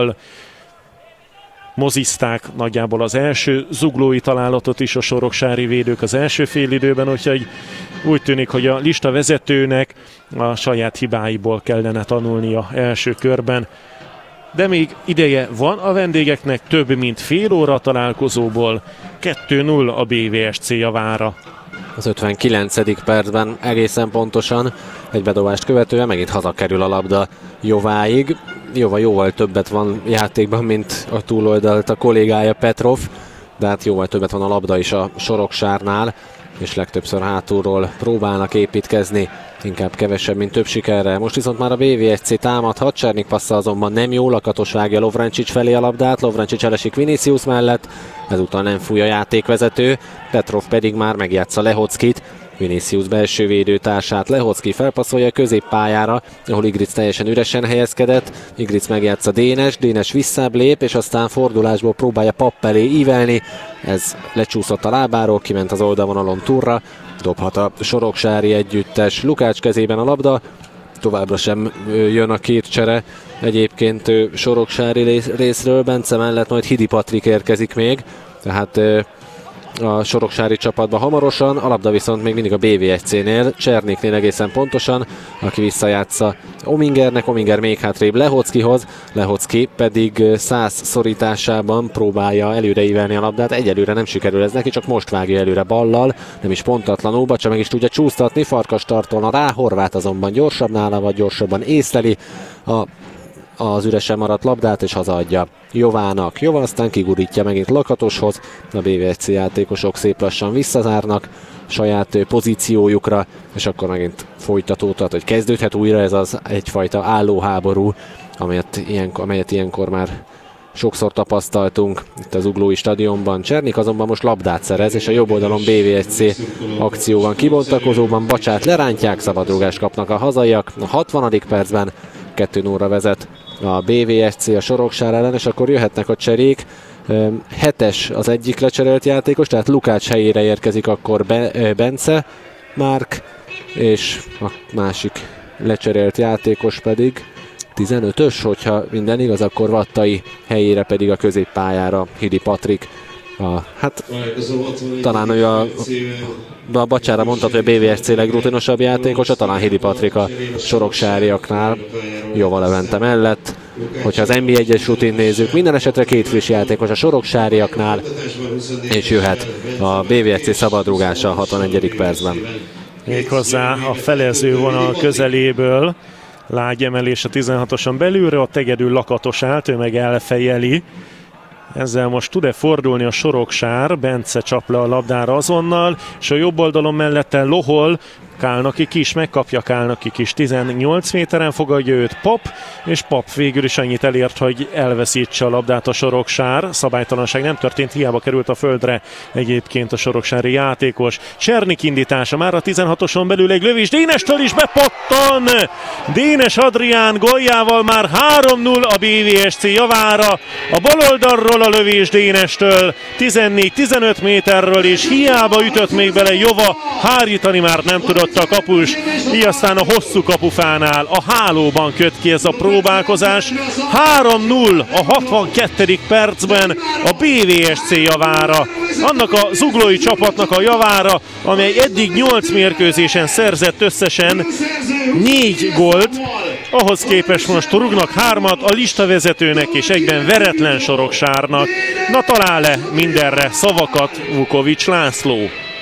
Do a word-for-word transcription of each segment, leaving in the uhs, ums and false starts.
mozizták nagyjából az első zuglói találatot is a soroksári védők az első félidőben, úgyhogy úgy tűnik, hogy a lista vezetőnek a saját hibáiból kellene tanulnia első körben. De még ideje van a vendégeknek, több mint fél óra találkozóból, kettő null a bé vé es cé javára. Az ötvenkilencedik percben egészen pontosan egy bedobást követően megint hazakerül a labda Jováig. Jóval jóval többet van játékban, mint a túloldalt a kollégája Petrov, de hát jóval többet van a labda is a Soroksárnál, és legtöbbször hátulról próbálnak építkezni, inkább kevesebb, mint több sikerrel. Most viszont már a bé vé es cé támadhat, Csernik passza azonban nem jó, Lakatos vágja Lovrencsics felé a labdát, Lovrencsics elesik Vinicius mellett, ezúttal nem fúj a játékvezető, Petrov pedig már megjátsza Lehockit, Vinicius belső védőtársát, Lehocki felpasszolja a középpályára, ahol Igric teljesen üresen helyezkedett, Igric megjátsza Dénes, Dénes visszább lép, és aztán fordulásból próbálja Papp elé ívelni, ez lecsúszott a lábáról, kiment az oldalvonalon Turra, dobhat a soroksári együttes, Lukács kezében a labda, továbbra sem jön a két csere, egyébként soroksári részről, Bence mellett majd Hidi Patrik érkezik még, tehát a soroksári csapatba hamarosan, a labda viszont még mindig a bé vé es cé-nél, Cserniknél egészen pontosan, aki visszajátsza Omingernek, Ominger még hátrébb Lehockihoz, Lehocki pedig száz szorításában próbálja előreívelni a labdát, egyelőre nem sikerül ez neki, csak most vágja előre ballal, nem is pontatlanul, Bacsa meg is tudja csúsztatni, Farkas tartolna rá, Horváth azonban gyorsabb nála, vagy gyorsabban észleli a az üresen maradt labdát, és hazaadja Jovának. Jova aztán kigurítja megint Lakatoshoz, a bé vé es cé játékosok szép lassan visszazárnak saját pozíciójukra, és akkor megint folytatódhat, hogy kezdődhet újra ez az egyfajta állóháború, amelyet, ilyen, amelyet ilyenkor már sokszor tapasztaltunk itt az Zuglói stadionban. Csernik azonban most labdát szerez, és a jobb oldalon bé vé es cé akció van kibontakozóban, Bacsát lerántják, szabadrúgást kapnak a hazaiak. A hatvanadik percben kettő nullra vezet a bé vé es cé a Soroksár ellen, és akkor jöhetnek a cserék. Hetes az egyik lecserélt játékos, tehát Lukács helyére érkezik akkor Be- Bence Márk, és a másik lecserélt játékos pedig tizenötös, hogyha minden igaz, akkor Vattai helyére pedig a középpályára Hidi Patrik. A, hát talán ő a, a Bacsára mondtad, hogy a bé vé es cé legrutinosabb játékosa, talán Hidi Patrik a soroksáriaknál, Jova Levente mellett. Hogyha az en bé egyes rutint nézzük, minden esetre két friss játékos a soroksáriaknál, és jöhet a bé vé es cé szabadrúgása a hatvanegyedik percben. Méghozzá a felező vonal közeléből, lágy emelés a tizenhatoson belülre, ott egyedül Lakatos állt, ő meg elfejeli. Ezzel most tud-e fordulni a Soroksár, Bence csap le a labdára azonnal, és a jobb oldalon mellette Lohol, Kálnoki is megkapja, Kálnoki is tizennyolc méteren fogadja őt Pap, és Pap végül is annyit elért, hogy elveszítse a labdát a Soroksár. Szabálytalanság nem történt, hiába került a földre egyébként a soroksári játékos. Csernik indítása már a tizenhatoson belül, egy lövés Dénestől is bepattan! Dénes Adrián góljával már három null a bé vé es cé javára. A bal oldalról a lövés Dénestől, tizennégy-tizenöt méterről, és hiába ütött még bele Jova, hárítani már nem tudott a kapus, így aztán a hosszú kapufánál a hálóban köt ki ez a próbálkozás. három null a hatvankettedik percben a bé vé es cé javára, annak a zuglói csapatnak a javára, amely eddig nyolc mérkőzésen szerzett összesen négy gólt, ahhoz képest most rúgnak hármat a listavezetőnek és egyben veretlen Soroksárnak. Na, talál-e mindenre szavakat Vukovics László?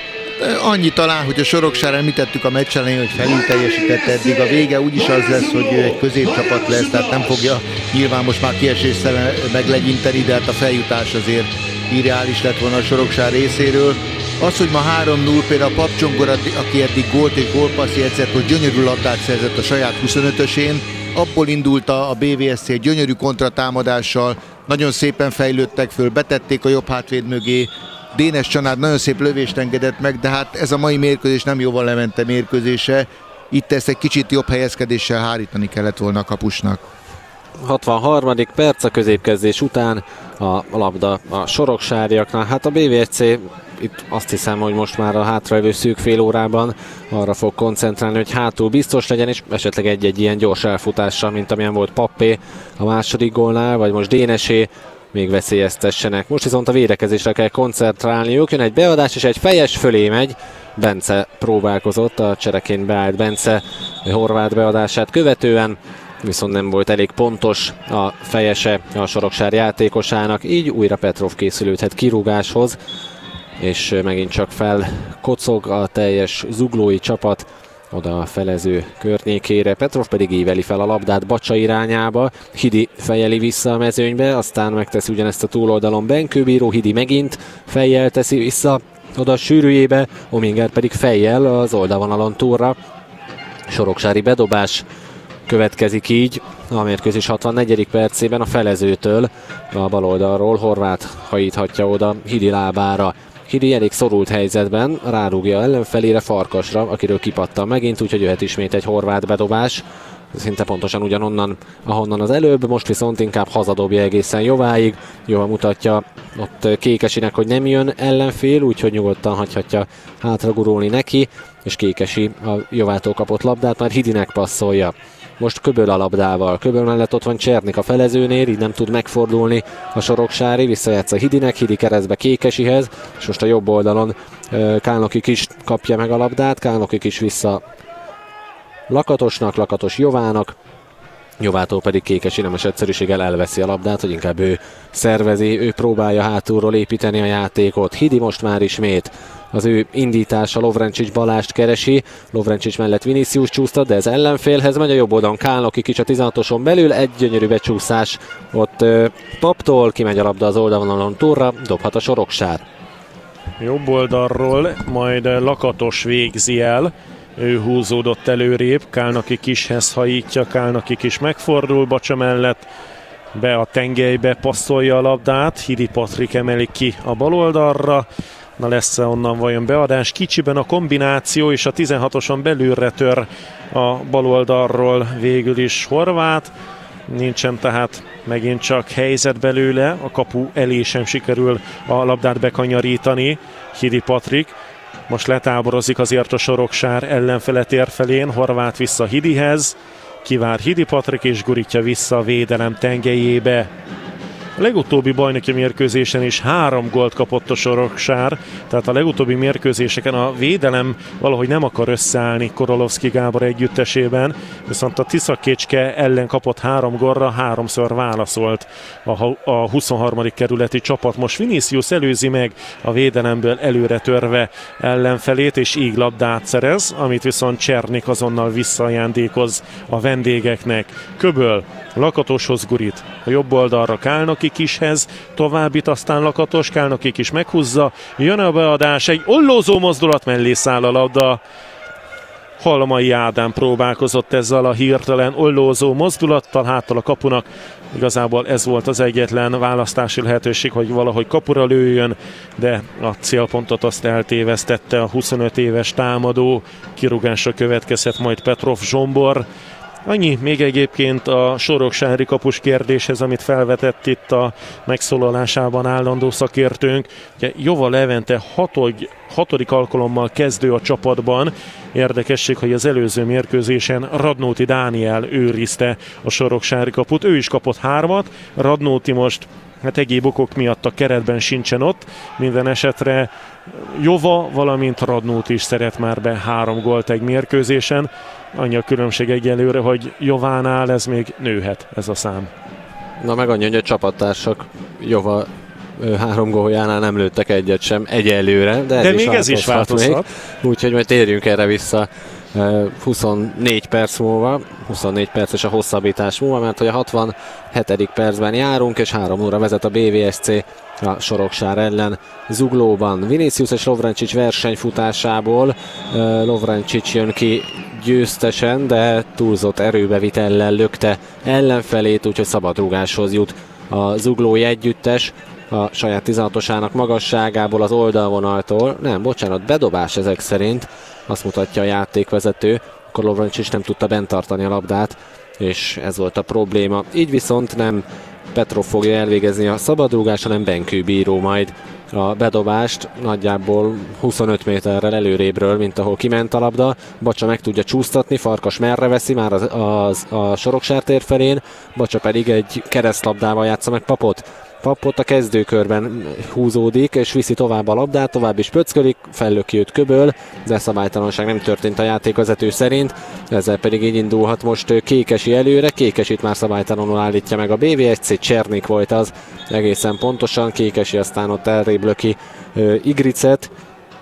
Annyi talán, hogy a Soroksár, említettük a meccs elején, hogy felül teljesített eddig, a vége úgyis az lesz, hogy egy középcsapat lesz, tehát nem fogja nyilván most már kieséssel meglegyinteni, de hát a feljutás azért irreális lett volna a Soroksár részéről. Az, hogy ma három null, például a Pap Csongor, aki eddig gólt és gólpasszi egyszer, hogy gyönyörű labdát szerzett a saját huszonötösén, abból indult a bé vé es cé egy gyönyörű kontratámadással, nagyon szépen fejlődtek föl, betették a jobb hátvéd mögé, Dénes Csanád nagyon szép lövést engedett meg, de hát ez a mai mérkőzés nem Jóval Levente mérkőzése, itt ezt egy kicsit jobb helyezkedéssel hárítani kellett volna a kapusnak. hatvanharmadik perc a középkezdés után a labda a soroksáriaknál. Hát a bé vé es cé itt azt hiszem, hogy most már a hátralévő szűk fél órában arra fog koncentrálni, hogy hátul biztos legyen, és esetleg egy-egy ilyen gyors elfutásra, mint amilyen volt Pappé a második gólnál, vagy most Dénesé, még veszélyeztessenek. Most viszont a védekezésre kell koncentrálniuk, jön egy beadás, és egy fejes fölé megy. Bence próbálkozott, a csereként beállt Bence horvát beadását követően, viszont nem volt elég pontos a fejese a Soroksár játékosának, így újra Petrov készülődhet kirúgáshoz, és megint csak felkocog a teljes zuglói csapat oda a felező környékére. Petrov pedig íveli fel a labdát Bacsa irányába, Hidi fejeli vissza a mezőnybe, aztán megteszi ugyanezt a túloldalon Benkőbíró, Hidi megint fejjel teszi vissza oda a sűrűjébe, Ominger pedig fejjel az oldalvonalon túlra. Soroksári bedobás következik így a mérkőzés hatvannegyedik percében a felezőtől, a bal oldalról Horváth hajíthatja oda Hidi lábára. Hidi elég szorult helyzetben, rárúgja ellenfelére, Farkasra, akiről kipattan megint, úgyhogy jöhet ismét egy horvát bedobás. Szinte pontosan ugyanonnan, ahonnan az előbb, most viszont inkább hazadobja egészen Jováig. Jova mutatja ott Kékesinek, hogy nem jön ellenfél, úgyhogy nyugodtan hagyhatja hátragurulni neki, és Kékesi a Jovától kapott labdát már Hidinek passzolja. Most Köböl a labdával, Köböl mellett ott van Csernik a felezőnél, így nem tud megfordulni a soroksári, visszajátsza Hidinek, Hidi keresztbe Kékesihez, és most a jobb oldalon Kálnokik is kapja meg a labdát, Kálnokik is vissza Lakatosnak, Lakatos Jovának, Jovától pedig Kékesi nemes egyszerűséggel elveszi a labdát, hogy inkább ő szervezi, ő próbálja hátulról építeni a játékot. Hidi most már ismét az ő indítása Lovrencsics Balást keresi, Lovrencsics mellett Vinicius csúsztat, de ez ellenfélhez megy, a jobb oldalon Kálnokik is a tizenhatoson belül, egy gyönyörű becsúszás ott Paptól, kimegy a labda az oldalvonalon túlra, dobhat a Soroksár. Jobb oldalról majd Lakatos végzi el, ő húzódott előrébb, Kálnokik ishez hajítja, Kálnokik is megfordul Bacsa mellett, be a tengelybe passzolja a labdát, Hidi Patrik emeli ki a bal oldalra. Na lesz-e onnan vajon beadás? Kicsiben a kombináció, és a tizenhatoson belülre tör a bal oldalról végül is Horváth. Nincsen tehát megint csak helyzet belőle, a kapu elé sem sikerül a labdát bekanyarítani Hidi Patrik. Most letáborozik azért a Soroksár ellenfele térfelén, Horváth vissza Hidihez, kivár Hidi Patrik és gurítja vissza a védelem tengelyébe. A legutóbbi bajnoki mérkőzésen is három gólt kapott a Soroksár, tehát a legutóbbi mérkőzéseken a védelem valahogy nem akar összeállni Korolovszki Gábor együttesében, viszont a Tiszakécske ellen kapott három gólra, háromszor válaszolt a, a huszonharmadik kerületi csapat. Most Vinicius előzi meg a védelemből előre törve ellenfelét, és így labdát szerez, amit viszont Csernik azonnal visszaajándékoz a vendégeknek. Köböl Lakatoshoz gurít, a jobb oldalra Kálnokik ishez, továbbit aztán Lakatos, Kálnokik is meghúzza, jön a beadás, egy ollózó mozdulat mellé száll a labda. Halmai Ádám próbálkozott ezzel a hirtelen ollózó mozdulattal, háttal a kapunak. Igazából ez volt az egyetlen választási lehetőség, hogy valahogy kapura lőjön, de a célpontot azt eltévesztette a huszonöt éves támadó. Kirúgásra következett majd Petrov Zsombor. Annyi még egyébként a soroksári kapus kérdéshez, amit felvetett itt a megszólalásában állandó szakértőnk. Ugye Jova Levente hatod, hatodik alkalommal kezdő a csapatban. Érdekesség, hogy az előző mérkőzésen Radnóti Dániel őrizte a soroksári kaput. Ő is kapott hármat, Radnóti most hát egyéb okok miatt a keretben sincsen ott. Minden esetre Jova, valamint Radnóti is szeret már be három gólt egy mérkőzésen. Annyi a különbség egyelőre, hogy Jovánál ez még nőhet, ez a szám. Na meg annyi, hogy a csapattársak Jova három góljánál nem lőttek egyet sem egyelőre, de, ez de is még ez is változhat. Úgyhogy majd térjünk erre vissza huszonnégy perc múlva, huszonnégy perces a hosszabbítás múlva, mert hogy a hatvanhetedik percben járunk, és három óra vezet a bé vé es cé a Soroksár ellen Zuglóban. Vinicius és Lovrencsics versenyfutásából Lovrencsics jön ki győztesen, de túlzott erőbevitellel lökte ellenfelét, úgyhogy szabadrúgáshoz jut a zuglói együttes a saját tizenhatosának magasságából, az oldalvonaltól. Nem, bocsánat, bedobás ezek szerint, azt mutatja a játékvezető, akkor Lovrencsics nem tudta bent tartani a labdát, és ez volt a probléma. Így viszont nem Petrov fogja elvégezni a szabadrúgást, hanem Benkőbíró majd a bedobást nagyjából huszonöt méterrel előrébről, mint ahol kiment a labda. Bacsa meg tudja csúsztatni, Farkas merre veszi már az, az, a Soroksár tér felén, Bacsa pedig egy keresztlabdával játsza meg Papot. Papot a kezdőkörben húzódik, és viszi tovább a labdát, tovább is pöckölik, fellöki őt köböl, de szabálytalanság nem történt a játékvezető szerint, ezzel pedig így indulhat most Kékesi előre. Kékesit már szabálytalanul állítja meg a bé vé es cé, Csernik volt az egészen pontosan, Kékesi aztán ott elrébb löki Igricet.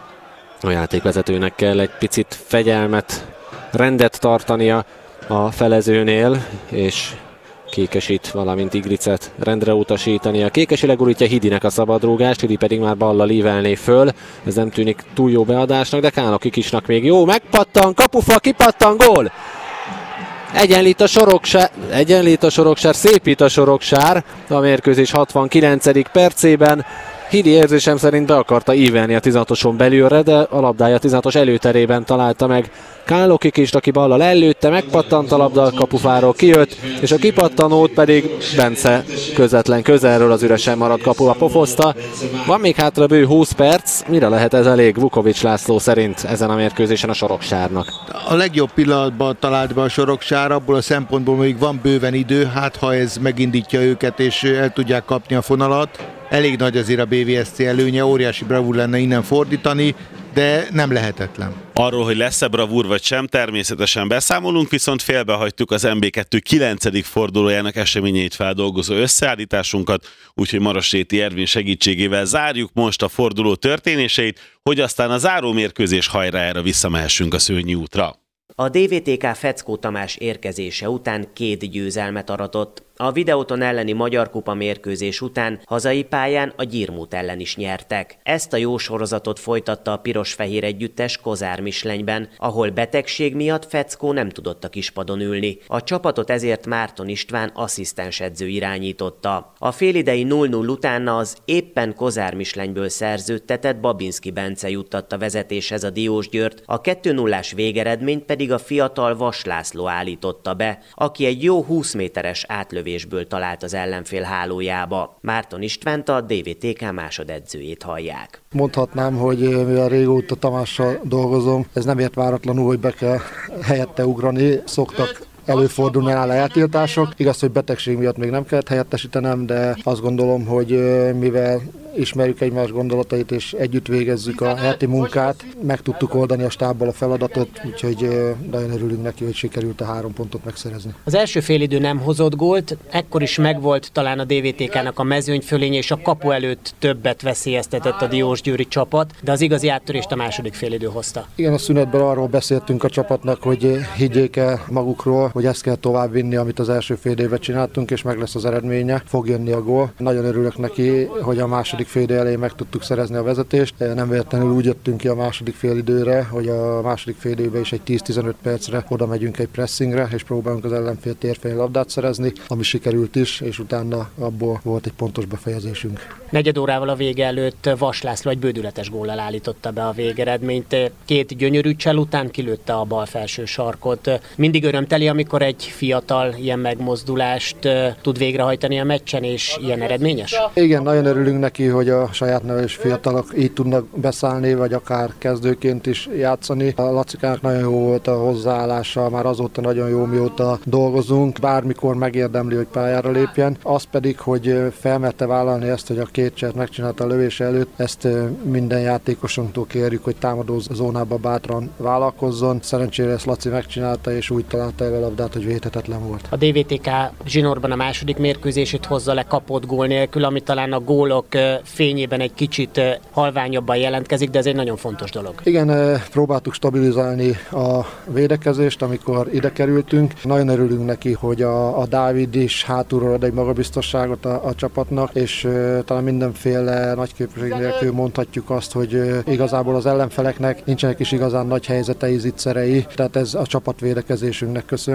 A játékvezetőnek kell egy picit fegyelmet, rendet tartania a felezőnél, és Kékesit, valamint Igricet rendre utasítani. A Kékesi legurítja Hidinek a szabadrúgást, Hidi pedig már ballal ívelné föl. Ez nem tűnik túl jó beadásnak, de Kálnoki Kikisnak még jó. Megpattan, kapufa, kipattan, gól! Egyenlít a Soroksár, egyenlít a Soroksár, szépít a Soroksár a mérkőzés hatvankilencedik percében. Hidi érzésem szerint be akarta ívelni a tizenhatoson belülre, de a labdája a tizenhatos előterében találta meg Kálnoki Kikist, aki ballal ellőtte, megpattant a labda, a kapufáról kijött, és a kipattanót pedig Bence közvetlen közelről az üresen maradt kapuba pofozta. Van még hátra bő húsz perc, mire lehet ez elég Vukovics László szerint ezen a mérkőzésen a Soroksárnak? A legjobb pillanatban talált be a Soroksár, abból a szempontból még van bőven idő, hát ha ez megindítja őket és el tudják kapni a fonalat. Elég nagy azért a bé vé es cé előnye, óriási bravúr lenne innen fordítani, de nem lehetetlen. Arról, hogy lesz-e bravúr vagy sem, természetesen beszámolunk, viszont félbehagytuk az em bé kettő kilencedik fordulójának eseményeit feldolgozó összeállításunkat, úgyhogy Marosréti Ervin segítségével zárjuk most a forduló történéseit, hogy aztán a zárómérkőzés hajrájára visszamehessünk a Szőnyi útra. A dé vé té ká Feckó Tamás érkezése után két győzelmet aratott. A Videoton elleni Magyar Kupa mérkőzés után hazai pályán a Gyirmót ellen is nyertek. Ezt a jó sorozatot folytatta a piros-fehér együttes Kozár Mislenyben, ahol betegség miatt Feckó nem tudott a kispadon ülni. A csapatot ezért Márton István asszisztens edző irányította. A félidei nulla nulla utána az éppen Kozár Mislenyből szerződtetett Babinski Bence juttatta vezetéshez a Diósgyőrt, a kettő nullás végeredményt pedig a fiatal Vas László állította be, aki egy jó húsz méteres átlövésből talált az ellenfél hálójába. Márton Istvánt, a dé vé té ká másodedzőjét hallják. Mondhatnám, hogy mivel régóta Tamással dolgozom, ez nem ért váratlanul, hogy be kell helyette ugrani. Szoktak előfordulni nála eltiltások. Igaz, hogy betegség miatt még nem kellett helyettesítenem, de azt gondolom, hogy mivel ismerjük egymás gondolatait és együtt végezzük a heti munkát, meg tudtuk oldani a stábbal a feladatot, úgyhogy nagyon örülünk neki, hogy sikerült a három pontot megszerezni. Az első félidő nem hozott gólt, ekkor is megvolt talán a dé vé té ká-nak a mezőnyfölénye, és a kapu előtt többet veszélyeztetett a diósgyőri csapat, de az igazi áttörést a második félidő hozta. Igen, a szünetben arról beszéltünk a csapatnak, hogy higgyék el magukról, hogy ezt kell tovább vinni, amit az első fél évben csináltunk, és meg lesz az eredménye, fog jönni a gól. Nagyon örülök neki, hogy a második fél idő elején meg tudtuk szerezni a vezetést. Nem véletlenül úgy jöttünk ki a második fél időre, hogy a második fél időben is egy tíz-tizenöt percre oda megyünk egy pressingre, és próbálunk az ellenfél térfelén labdát szerezni, ami sikerült is, és utána abból volt egy pontos befejezésünk. Negyed órával a vége előtt Vas László egy bődületes góllal állította be a végeredményt. Két gyönyörű csel után kilőtte a bal felső sarkot. Mindig örömteli, amikor egy fiatal ilyen megmozdulást tud végrehajtani a meccsen, és ilyen eredményes? Igen, nagyon örülünk neki, hogy a saját neves fiatalok így tudnak beszállni, vagy akár kezdőként is játszani. A Lacikának nagyon jó volt a hozzáállása, már azóta nagyon jó, mióta dolgozunk, bármikor megérdemli, hogy pályára lépjen. Az pedig, hogy felmerte vállalni ezt, hogy a két cselt megcsinálta a lövés előtt, ezt minden játékosunktól kérjük, hogy támadó zónába bátran vállalkozzon. Szerencsére ezt Laci megcsinálta, és úgy találta el a labdát, hogy védhetetlen volt. A dé vé té ká zsinórban a második mérkőzését hozza le kapott gól nélkül, ami talán a gólok fényében egy kicsit halványabban jelentkezik, de ez egy nagyon fontos dolog. Igen, próbáltuk stabilizálni a védekezést, amikor ide kerültünk. Nagyon örülünk neki, hogy a, a Dávid is hátulról ad egy magabiztosságot a, a csapatnak, és uh, talán mindenféle nagyképesség nélkül mondhatjuk azt, hogy uh, igazából az ellenfeleknek nincsenek is igazán nagy helyzetei, zicserei, tehát ez a csapatvédekezésünknek köszönhető.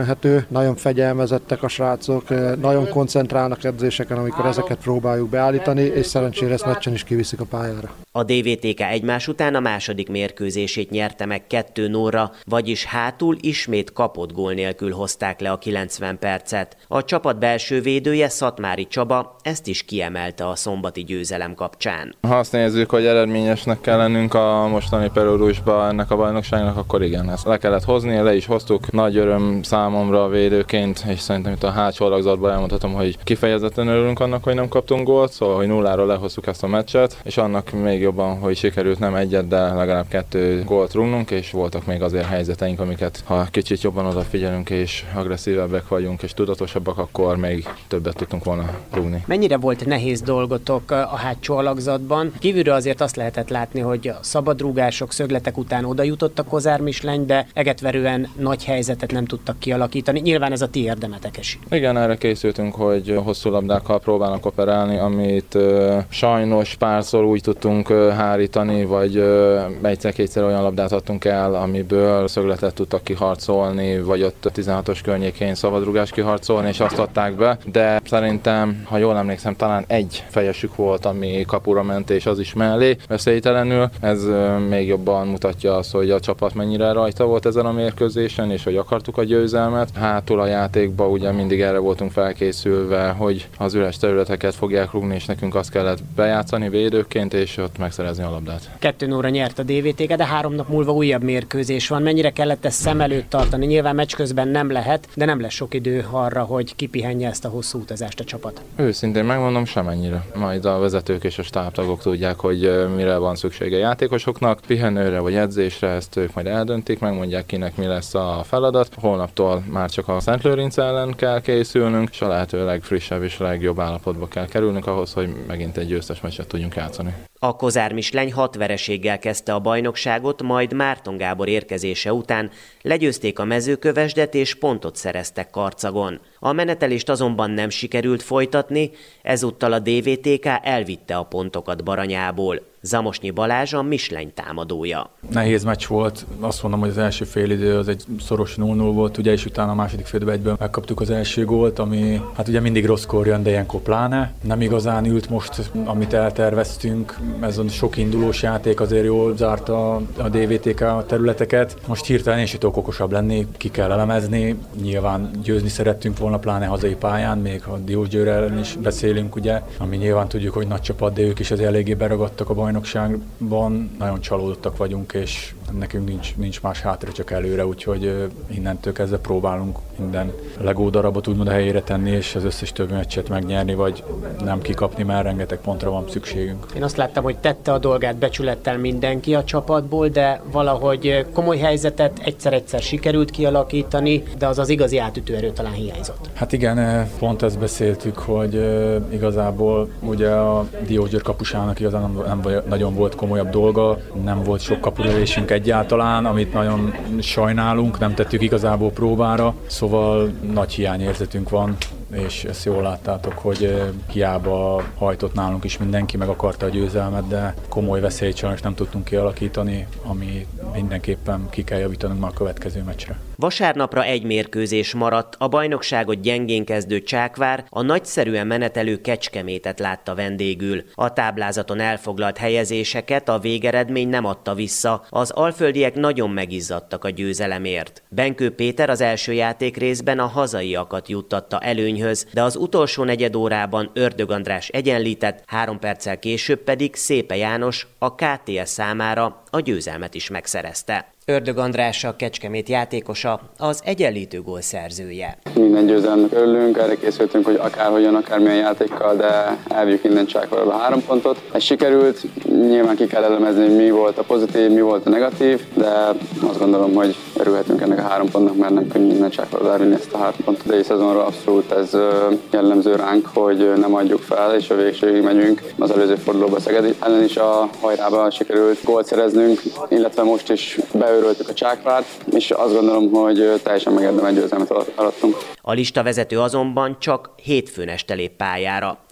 köszönhető. Nagyon fegyelmezettek a srácok, nagyon koncentrálnak edzéseken, amikor ezeket próbáljuk beállítani, és szerencsére ezt meccsen is kiviszik a pályára. A dé vé té ká egymás után a második mérkőzését nyerte meg kettő nullra, vagyis hátul ismét kapott gól nélkül hozták le a kilencven percet. A csapat belső védője Szatmári Csaba ezt is kiemelte a szombati győzelem kapcsán. Ha azt nézzük, hogy eredményesnek kell lennünk a mostani periódusban ennek a bajnokságnak, akkor igen, ezt le kellett hozni, le is hoztuk. Nagy öröm számomra védőként, és szerintem itt a hátsó alakzatban elmondhatom, hogy kifejezetten örülünk annak, hogy nem kaptunk gólt, szóval hogy nulláról lehoztuk ezt a meccset, és annak még jobban, hogy sikerült nem egyet, de legalább kettő gólt rúgnunk, és voltak még azért helyzeteink, amiket ha kicsit jobban odafigyelünk, és agresszívebbek vagyunk, és tudatosabbak, akkor még többet tudtunk volna rúgni. Mennyire volt nehéz dolgotok a hátsó alakzatban? Kívülről azért azt lehetett látni, hogy a szabadrúgások, szögletek után oda jutott a Kozár Misleny, de egetverően nagy helyzetet nem tudtak kialakítani. Nyilván ez a ti érdemetek is. Igen, erre készültünk, hogy hosszú labdákkal próbálnak operálni, amit uh, sajnos párszor úgy tudtunk uh, hárítani, vagy uh, egyszer-kétszer olyan labdát adtunk el, amiből szögletet tudtak kiharcolni, vagy ott tizenhatos környékén szabadrúgás kiharcolni, és azt adták be, de szerintem, ha jól emlékszem, talán egy fejesük volt, ami kapura ment, és az is mellé veszélytelenül. Ez uh, még jobban mutatja azt, hogy a csapat mennyire rajta volt ezen a mérkőzésen, és hogy akartuk a győzelmet. Hátul a játékban ugye mindig erre voltunk felkészülve, hogy az üres területeket fogják rúgni, és nekünk azt kellett bejátszani védőként, és ott megszerezni a labdát. Kettő nullra nyert a dé vé té ká, de három nap múlva újabb mérkőzés van. Mennyire kellett ezt szem előtt tartani? Nyilván meccs közben nem lehet, de nem lesz sok idő arra, hogy kipihenje ezt a hosszú utazást a csapat. Őszintén megmondom, semennyire. Majd a vezetők és a stábtagok tudják, hogy mire van szüksége játékosoknak. Pihenőre vagy edzésre, ezt ők majd eldöntik, megmondják kinek mi lesz a feladat. Holnaptól már csak a Szentlőrinc ellen kell készülnünk, és a lehető legfrissebb és legjobb állapotba kell kerülnünk ahhoz, hogy megint egy győztes meccset tudjunk játszani. A Kozár Misleny hat vereséggel kezdte a bajnokságot, majd Márton Gábor érkezése után legyőzték a Mezőkövesdet és pontot szereztek Karcagon. A menetelést azonban nem sikerült folytatni, ezúttal a dé vé té ká elvitte a pontokat Baranyából. Zamosnyi Balázs a Misleny támadója. Nehéz meccs volt, azt mondom, hogy az első félidő az egy szoros null null volt, ugye, és utána a második félidőben egyből megkaptuk az első gólt, ami hát ugye mindig rosszkor jön, de ilyenkor pláne. Nem igazán ült most, amit elterveztünk, ez a sok indulós játék azért jól zárta a dé vé té ká területeket. Most hirtelen én is tudok okosabb lenni, ki kell elemezni, nyilván győzni szerettünk volna, pláne hazai pályán, még a Diósgyőr ellen is beszélünk, ugye, ami nyilván tudjuk, hogy nagy csapat, de ők is az eléggé beragadtak a bajnokságban, nagyon csalódottak vagyunk, és nekünk nincs, nincs más hátra, csak előre, úgyhogy innentől kezdve próbálunk minden legó darabot úgymond a helyére tenni, és az összes többi meccset megnyerni, vagy nem kikapni, mert rengeteg pontra van szükségünk. Én azt láttam, hogy tette a dolgát becsülettel mindenki a csapatból, de valahogy komoly helyzetet egyszer-egyszer sikerült kialakítani, de az az igazi átütő erő talán hiányzott. Hát igen, pont ezt beszéltük, hogy igazából ugye a Diósgyőr kapusának igazán nem, nem nagyon volt komolyabb dolga, nem volt sok kapulövésünk egyáltalán, amit nagyon sajnálunk, nem tettük igazából próbára, szóval nagy hiányérzetünk van, és ezt jól láttátok, hogy hiába hajtott nálunk is mindenki, meg akarta a győzelmet, de komoly veszélyt sajnos nem tudtunk kialakítani, ami mindenképpen ki kell javítanunk már a következő meccsre. Vasárnapra egy mérkőzés maradt, a bajnokságot gyengén kezdő Csákvár a nagyszerűen menetelő Kecskemétet látta vendégül. A táblázaton elfoglalt helyezéseket a végeredmény nem adta vissza, az alföldiek nagyon megizzadtak a győzelemért. Benkő Péter az első játékrészben a hazaiakat juttatta előnyhöz, de az utolsó negyedórában Ördög András egyenlített, három perccel később pedig Szépe János a ká té es számára a győzelmet is megszerezte. Ördög András a Kecskemét játékosa, az egyenlítő gól szerzője. Minden győzelemnek örülünk, erre készültünk, hogy akárhogyan, akármilyen játékkal, de elvigyük innen Csákvárba három pontot. Ez sikerült, nyilván ki kell elemezni, mi volt a pozitív, mi volt a negatív, de azt gondolom, hogy örülhetünk ennek a három pontnak, mert nem könnyű innen Csákvárba elvinni ezt a három pontot. De szezonra abszolút ez jellemző ránk, hogy nem adjuk fel, és a végségig megyünk. Az előző fordulóban Szeged ellen is a hajrába sikerült gólt szereznünk, illetve most is beőröltük a Csákvárt, és azt gondolom, hogy teljesen megérdemelt győzelmet arattunk. A listavezető azonban csak hétfőn este lép pályára.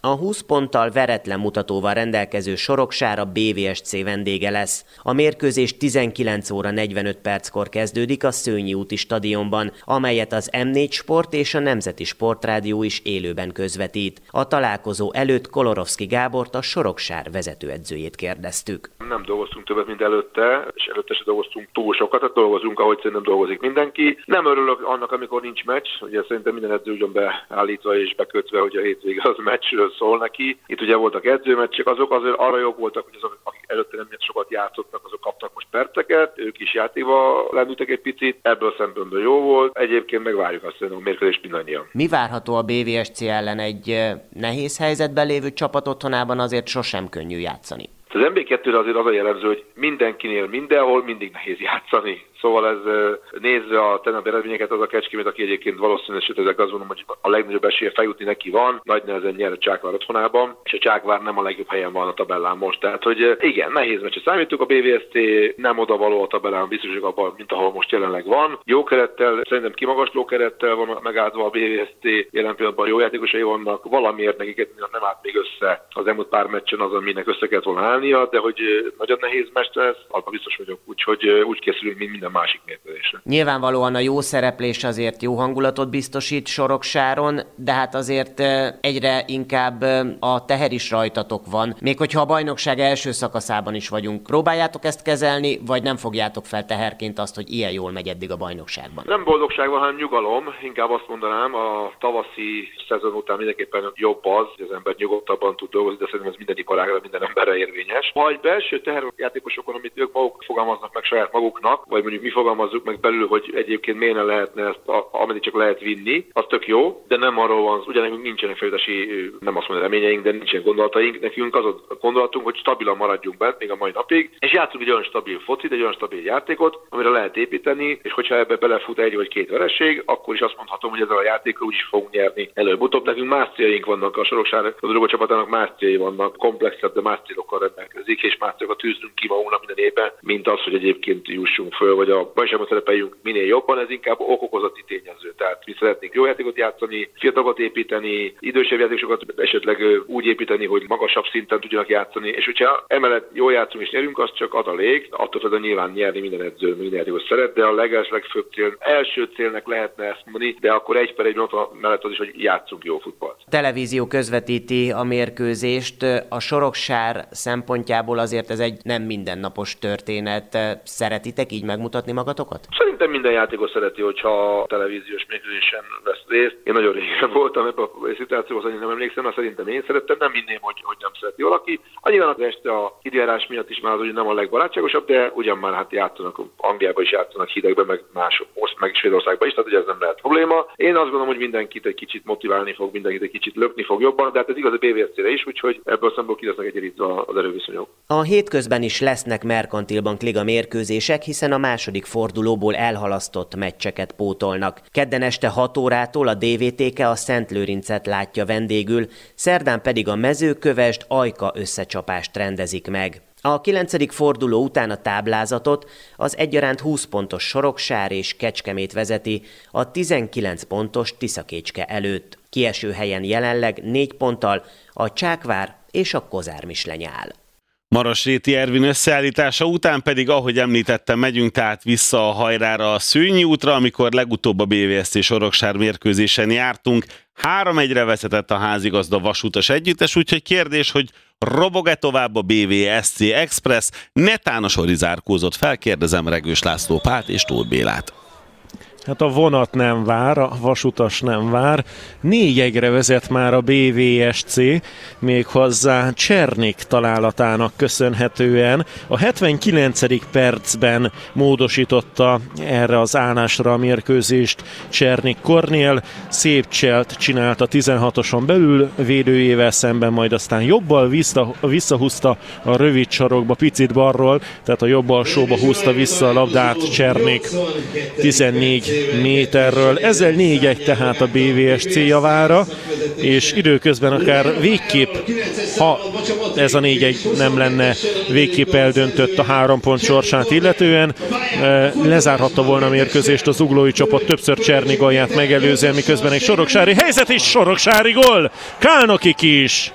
A húsz ponttal veretlen mutatóval rendelkező Soroksár a bé vé es cé vendége lesz. A mérkőzés tizenkilenc óra negyvenöt perckor kezdődik a Szőnyi úti stadionban, amelyet az em négy Sport és a Nemzeti Sportrádió is élőben közvetít. A találkozó előtt Kolorovszki Gábort, a Soroksár vezetőedzőjét kérdeztük. Nem dolgoztunk többet, mint előtte, és előtte se dolgoztunk túl sokat, tehát dolgozunk, ahogy szerintem dolgozik mindenki. Nem örülök annak, amikor nincs meccs, ugye szerintem minden edző ugyan beállítva és bekötve, hogy a hétvége az meccsről szól neki. Itt ugye voltak edzőmeccsek, azok azért arra jók voltak, hogy azok, akik előtte nem sokat játszottak, azok kaptak most perceket, ők is játékba lendültek egy picit, ebből szempontból jó volt. Egyébként megvárjuk azt szerintem a mérkőzést mindannyian. Mi várható a bé vé es cé ellen? Egy nehéz helyzetben lévő csapat otthonában azért sosem könnyű játszani. Az en bé kettőre azért az a jellemző, hogy mindenkinél mindenhol mindig nehéz játszani. Szóval ez nézve a tegnapi eredményeket, az a Kecskemét, aki egyébként valószínűleg, sőt ezek azt mondom, hogy a legnagyobb esélye feljutni neki van, nagy nehezen nyer a Csákvár otthonában, és a Csákvár nem a legjobb helyen van a tabellán most. Tehát, hogy igen, nehéz meccset számítunk, a bé vé es cé nem odavaló a tabellán, biztosak abban, mint ahol most jelenleg van. Jó kerettel, szerintem kimagasló kerettel van megáldva a bé vé es cé, jelen pillanatban jó játékosai vannak, valamiért nekik nem állt még össze az elmúlt pár meccsen az, aminek össze kellett volna állnia, de hogy nagyon nehéz meccs lesz, abban biztos vagyok, úgyhogy úgy készülünk, mint minden másik mérkőzésre. Nyilvánvalóan a jó szereplés azért jó hangulatot biztosít Soroksáron, de hát azért egyre inkább a teher is rajtatok van. Még hogyha a bajnokság első szakaszában is vagyunk, próbáljátok ezt kezelni, vagy nem fogjátok fel teherként azt, hogy ilyen jól megy eddig a bajnokságban? Nem boldogság van, hanem nyugalom. Inkább azt mondanám, a tavaszi szezon után mindenképpen jobb az, hogy az ember nyugodtabban tud dolgozni, de szerintem ez minden iparágra, minden emberre érvényes. Ha egy belső teherjátékosokon, amit ők maguk fogalmaznak meg saját maguknak, vagy mondjuk mi fogalmazzuk meg belül, hogy egyébként miért ne lehetne ezt, ameddig csak lehet vinni, az tök jó, de nem arról van, ugye nekünk nincsenek fejlesztési, nem azt mondom reményeink, de nincsen gondolataink. Nekünk az a gondolatunk, hogy stabilan maradjunk bent még a mai napig, és játszunk egy olyan stabil focit, egy olyan stabil játékot, amire lehet építeni, és hogyha ebbe belefut egy vagy két vereség, akkor is azt mondhatom, hogy ezzel a játékkal úgy is fogunk nyerni előbb-utóbb. Nekünk más céljaink vannak, a Soroksár a Drogó csapatának más céljai vannak, komplexebb, de más célokkal rendelkezik, és más célokat tűzünk ki magunknak minden évben, mint az, hogy egyébként jussunk föl, vagy a bajnokságban szerepeljünk minél jobban, ez inkább ok-okozati tényező. Tehát mi szeretnénk jó játékot játszani, fiatalokat építeni, idősebb játékosokat esetleg úgy építeni, hogy magasabb szinten tudjanak játszani, és hogyha emellett jól játszunk és nyerünk, az csak adalék, attól fedve nyilván nyerni minden edző, minden játékos szeret, de a leges, legfőbb cél, első célnek lehetne ezt mondani, de akkor egy per egy ott mellett az is, hogy játszunk jó futballt. A televízió közvetíti a mérkőzést, a Soroksár szempontjából azért ez egy nem mindennapos történet. Szeretitek így megmutatni magatokat? Szerintem minden játékos szereti, hogyha a televíziós mérkőzésen vesz részt. Én nagyon régen voltam ebben a szituációban, hogy nem emlékszem, mert szerintem én szerettem, nem hinném, hogy, hogy nem szereti valaki. Annyiban az este a időjárás miatt is már az, hogy nem a legbarátságosabb, de ugyan már hát játszanak, Angliában is játszanak hidegben, meg más meg Svédországban is, tehát ugye ez nem lehet probléma. Én azt gondolom, hogy mindenkit egy kicsit motiválni fog, mindenkit egy kicsit lökni fog jobban, de hát ez igaz a bé vé es cére is, úgyhogy ebből a szempontból ki lesznek egyenlítve az erőviszonyok. A hétközben is lesznek Merkantil Bank Liga mérkőzések, hiszen a második fordulóból elhalasztott meccseket pótolnak. Kedden este hat órától a dé vé té ká a Szentlőrincet látja vendégül, szerdán pedig a Mezőkövesd Ajka összecsapást rendezik meg. A kilencedik forduló után a táblázatot az egyaránt húsz pontos Soroksár és Kecskemét vezeti a tizenkilenc pontos Tiszakécske előtt. Kieső helyen jelenleg négy ponttal a Csákvár és a Kozármisleny áll. Marasréti Ervin összeállítása után pedig, ahogy említettem, megyünk tehát vissza a hajrára a Szőnyi útra, amikor legutóbb a bé vé es cé Soroksár mérkőzésen jártunk. három egyre vezetett a házigazda vasútas együttes, úgyhogy kérdés, hogy robog-e tovább a bé vé es cé Express? Netán a sori zárkózott, felkérdezem Regős László Pát és Tóth Bélát. Hát a vonat nem vár, a vasutas nem vár. Négy egyre vezet már a bé vé es cé, méghozzá Csernik találatának köszönhetően. A hetvenkilencedik percben módosította erre az állásra a mérkőzést Csernik Kornél. Szép cselt csinált a tizenhatoson belül, védőjével szemben, majd aztán jobbal vissza, visszahúzta a rövid sarokba, picit balról, tehát a jobb alsóba húzta vissza a labdát Csernik. tizennégy méterről. Ezzel négy egy tehát a bé vé es cé javára, és időközben akár végképp, ha ez a négy egy nem lenne végképp eldöntött a három pont sorsát illetően, lezárhatta volna a mérkőzést a zuglói csapat többször Csernigalját megelőzően, miközben egy soroksári helyzet és soroksári gól! Kálnokik is!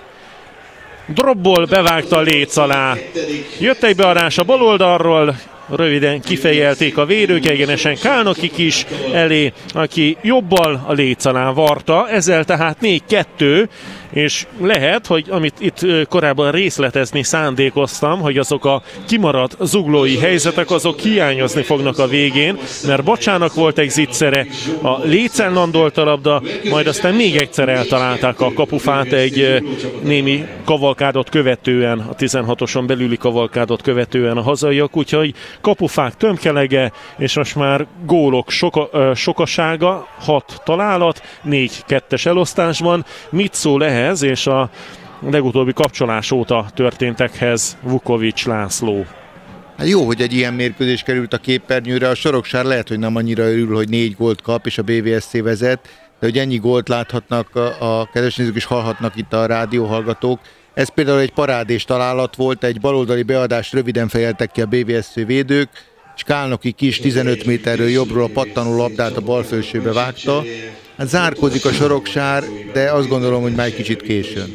Dropból bevágta a léc alá. Jött egy beadás a bal oldalról, röviden kifejelték a védők, egyenesen Kálnokik is elé, aki jobbal a léc alá varta, ezzel tehát négy kettő, és lehet, hogy amit itt korábban részletezni szándékoztam, hogy azok a kimaradt zuglói helyzetek, azok hiányozni fognak a végén, mert Bacsának volt egy zicsere, a lécen landolt a labda, majd aztán még egyszer eltalálták a kapufát egy némi kavalkádot követően, a tizenhatoson belüli kavalkádot követően a hazaiak, úgyhogy kapufák tömkelege, és most már gólok soka, sokasága, hat találat, négy kettes elosztásban. Mit szól ehhez, és a legutóbbi kapcsolás óta történtekhez Vukovics László? Hát jó, hogy egy ilyen mérkőzés került a képernyőre, a Soroksár lehet, hogy nem annyira örül, hogy négy gólt kap, és a bé vé es cé vezet, de hogy ennyi gólt láthatnak a, a kedves nézők, és hallhatnak itt a rádióhallgatók. Ez például egy parádés találat volt, egy baloldali beadást röviden fejeltek ki a bé vé es cé védők, és Kálnokik is tizenöt méterről jobbról a pattanó labdát a bal felsőbe vágta. Hát zárkózik a Soroksár, de azt gondolom, hogy már egy kicsit későn.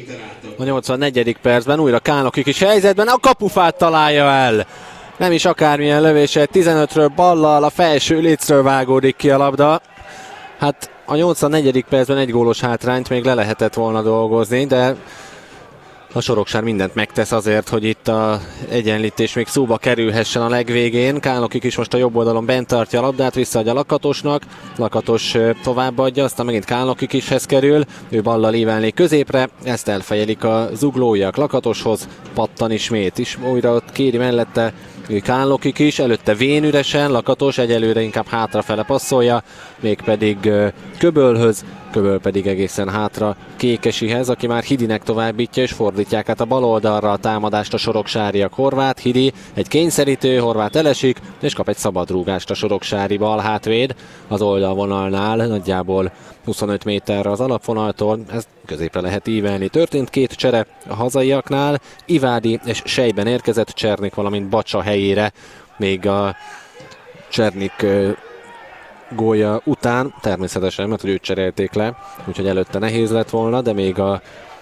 A nyolcvannegyedik percben újra Kálnokik is helyzetben, a kapufát találja el. Nem is akármilyen lövése, tizenötről ballal, a felső lécről vágódik ki a labda. Hát a nyolcvannegyedik percben egy gólos hátrányt még le lehetett volna dolgozni, de a Soroksár mindent megtesz azért, hogy itt az egyenlítés még szóba kerülhessen a legvégén. Kálnokik is most a jobb oldalon bent tartja a labdát, visszaadja Lakatosnak. Lakatos továbbadja, aztán megint Kálnokik ishez kerül. Ő ballal ívelné középre, ezt elfejelik a zuglóiak Lakatoshoz. Pattan ismét is, újra ott kéri mellette Kálnokik is, előtte vén üresen, Lakatos egyelőre inkább hátrafele passzolja, mégpedig Köbölhöz, Köböl pedig egészen hátra Kékesihez, aki már Hidinek továbbítja, és fordítják át a bal oldalra a támadást a soroksáriak. Horváth, Hidi, egy kényszerítő, Horváth elesik, és kap egy szabadrúgást a soroksári bal hátvéd az oldalvonalnál, nagyjából huszonöt méterre az alapvonaltól, ez középre lehet ívelni. Történt két csere a hazaiaknál, Ivádi és Sejben érkezett Csernik, valamint Bacsa helyére, még a Csernik gólja után, természetesen, mert hogy őt cserélték le, úgyhogy előtte nehéz lett volna, de még a,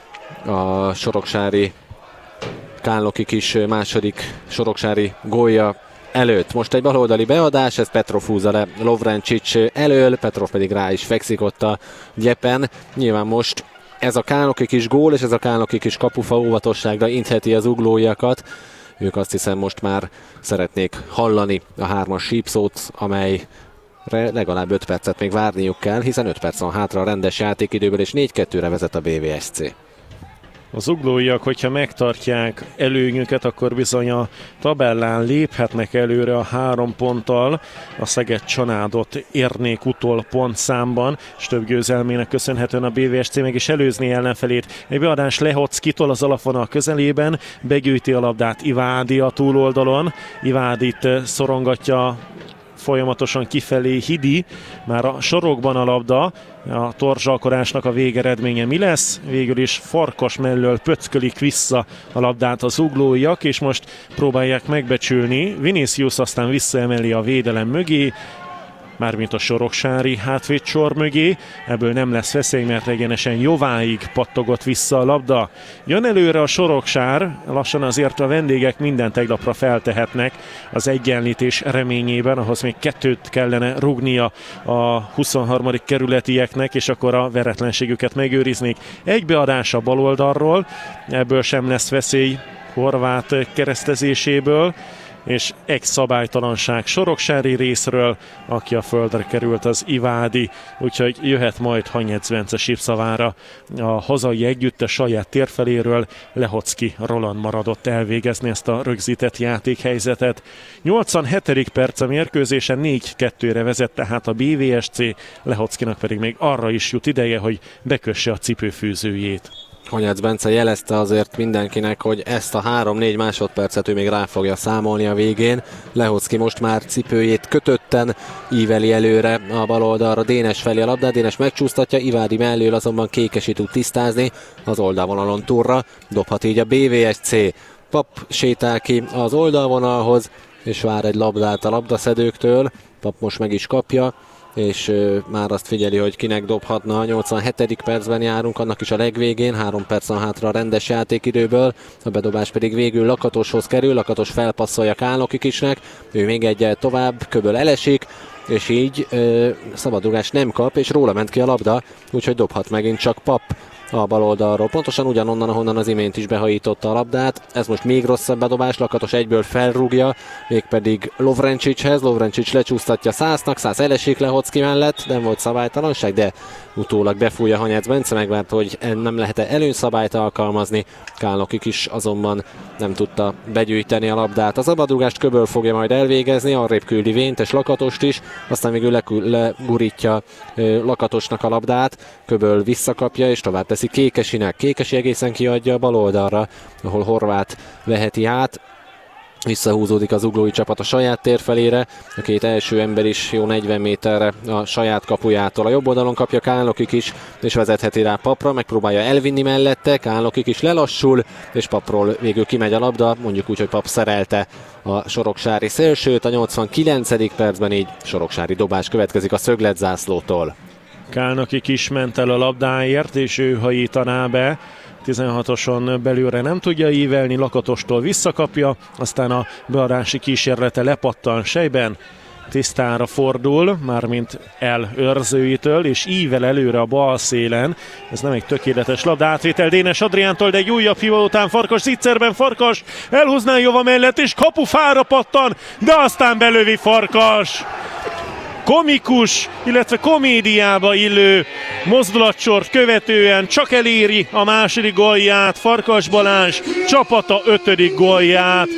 a soroksári Kálnokik is második soroksári gólja előtt. Most egy baloldali beadás, ez Petrov húzza le Lovrencsics elől, Petrov pedig rá is fekszik ott a gyepen. Nyilván most ez a Kálnokik is gól, és ez a Kálnokik is kapufa óvatosságra intheti az uglóiakat. Ők azt hiszem most már szeretnék hallani a hármas sípszót, amely legalább öt percet még várniuk kell, hiszen öt perc van hátra a rendes játékidőből, és négy kettőre vezet a bé vé es cé. A zuglóiak, hogyha megtartják előnyüket, akkor bizony a tabellán léphetnek előre a három ponttal. A Szeged Csanádot érnék utol pontszámban, és több győzelmének köszönhetően a bé vé es cé meg is előzni ellenfelét. Egy beadás Lehockitól az alapvonal közelében, begyűjti a labdát Ivádi a túloldalon. Ivádit szorongatja folyamatosan kifelé Hidi, már a sorokban a labda, a torzsalkodásnak a végeredménye mi lesz? Végül is Farkas mellől pöckölik vissza a labdát az zuglóiak, és most próbálják megbecsülni. Vinicius aztán visszaemeli a védelem mögé, mármint a soroksári hátvédsor mögé. Ebből nem lesz veszély, mert egyenesen Jováig pattogott vissza a labda. Jön előre a Soroksár, lassan azért a vendégek minden teglapra feltehetnek az egyenlítés reményében, ahhoz még kettőt kellene rúgnia a huszonharmadik kerületieknek, és akkor a veretlenségüket megőriznék. Egy beadás a bal oldalról, ebből sem lesz veszély Horváth keresztezéséből, és egy szabálytalanság soroksári részről, aki a földre került, az Ivádi, úgyhogy jöhet majd Hanyec Bence sípszavára a hazai együttes saját térfeléről. Lehocki Roland maradott elvégezni ezt a rögzített játékhelyzetet. nyolcvanhetedik perc a mérkőzésen, négy kettőre vezet tehát a bé vé es cé, Lehockinak pedig még arra is jut ideje, hogy bekösse a cipőfűzőjét. Honyác Bence jelezte azért mindenkinek, hogy ezt a három-négy másodpercet ő még rá fogja számolni a végén. Lehocki most már cipőjét kötötten íveli előre a bal oldalra Dénes felé a labdát, Dénes megcsúsztatja, Ivádi mellől azonban Kékesi tud tisztázni az oldalvonalon túlra, dobhat így a bé vé es cé. Pap sétál ki az oldalvonalhoz, és vár egy labdát a labdaszedőktől. Pap most meg is kapja, és uh, már azt figyeli, hogy kinek dobhatna. A nyolcvanhetedik percben járunk, annak is a legvégén, három perc van hátra a rendes játékidőből, a bedobás pedig végül Lakatoshoz kerül, Lakatos felpasszolja Kálnokikisnek, ő még egyel tovább, Köböl elesik, és így uh, szabadrugás nem kap, és róla ment ki a labda, úgyhogy dobhat megint csak Pap a bal oldalról. Pontosan ugyanonnan, ahonnan az imént is behajította a labdát. Ez most még rosszabb bedobás, Lakatos egyből felrúgja, mégpedig Lovrencsicshez. Lovrencsics lecsúsztatja Szásznak, Szász elesik Lehocki mellett, nem volt szabálytalanság, de utólag befújja Hanyec Bence, megvárt, hogy nem lehet-e előnyszabályt alkalmazni. Kálnokik is azonban nem tudta begyűjteni a labdát. A szabadrugást Köböl fogja majd elvégezni, arrébb küldi Vént és Lakatost is, aztán végül legurítja Lakatosnak a labdát, Köböl visszakapja és tovább teszi Kékesinek. Kékesi egészen kiadja a bal oldalra, ahol Horváth veheti át. Visszahúzódik az zuglói csapat a saját tér felére, a két első ember is jó negyven méterre a saját kapujától. A jobb oldalon kapja Kálnokik is, és vezetheti rá Papra, megpróbálja elvinni mellette, Kálnokik is lelassul, és Papról végül kimegy a labda, mondjuk úgy, hogy Pap szerelte a soroksári szélsőt. A nyolcvankilencedik percben így soroksári dobás következik a szögletzászlótól. Kálnokik is ment el a labdáért, és ő hajítaná be. tizenhatoson belülre nem tudja ívelni, Lakatostól visszakapja, aztán a beadási kísérlete lepattan sejben, tisztára fordul, mármint el őrzőitől, és ível előre a bal szélen. Ez nem egy tökéletes labda átvétel Dénes Adriántól, de egy újabb hiba után Farkas zicserben, Farkas elhúzná Jova mellett, és kapufára pattan, de aztán belövi Farkas. Komikus, illetve komédiába illő mozdulatsort követően csak eléri a második gólját, Farkas Balázs csapata ötödik gólját.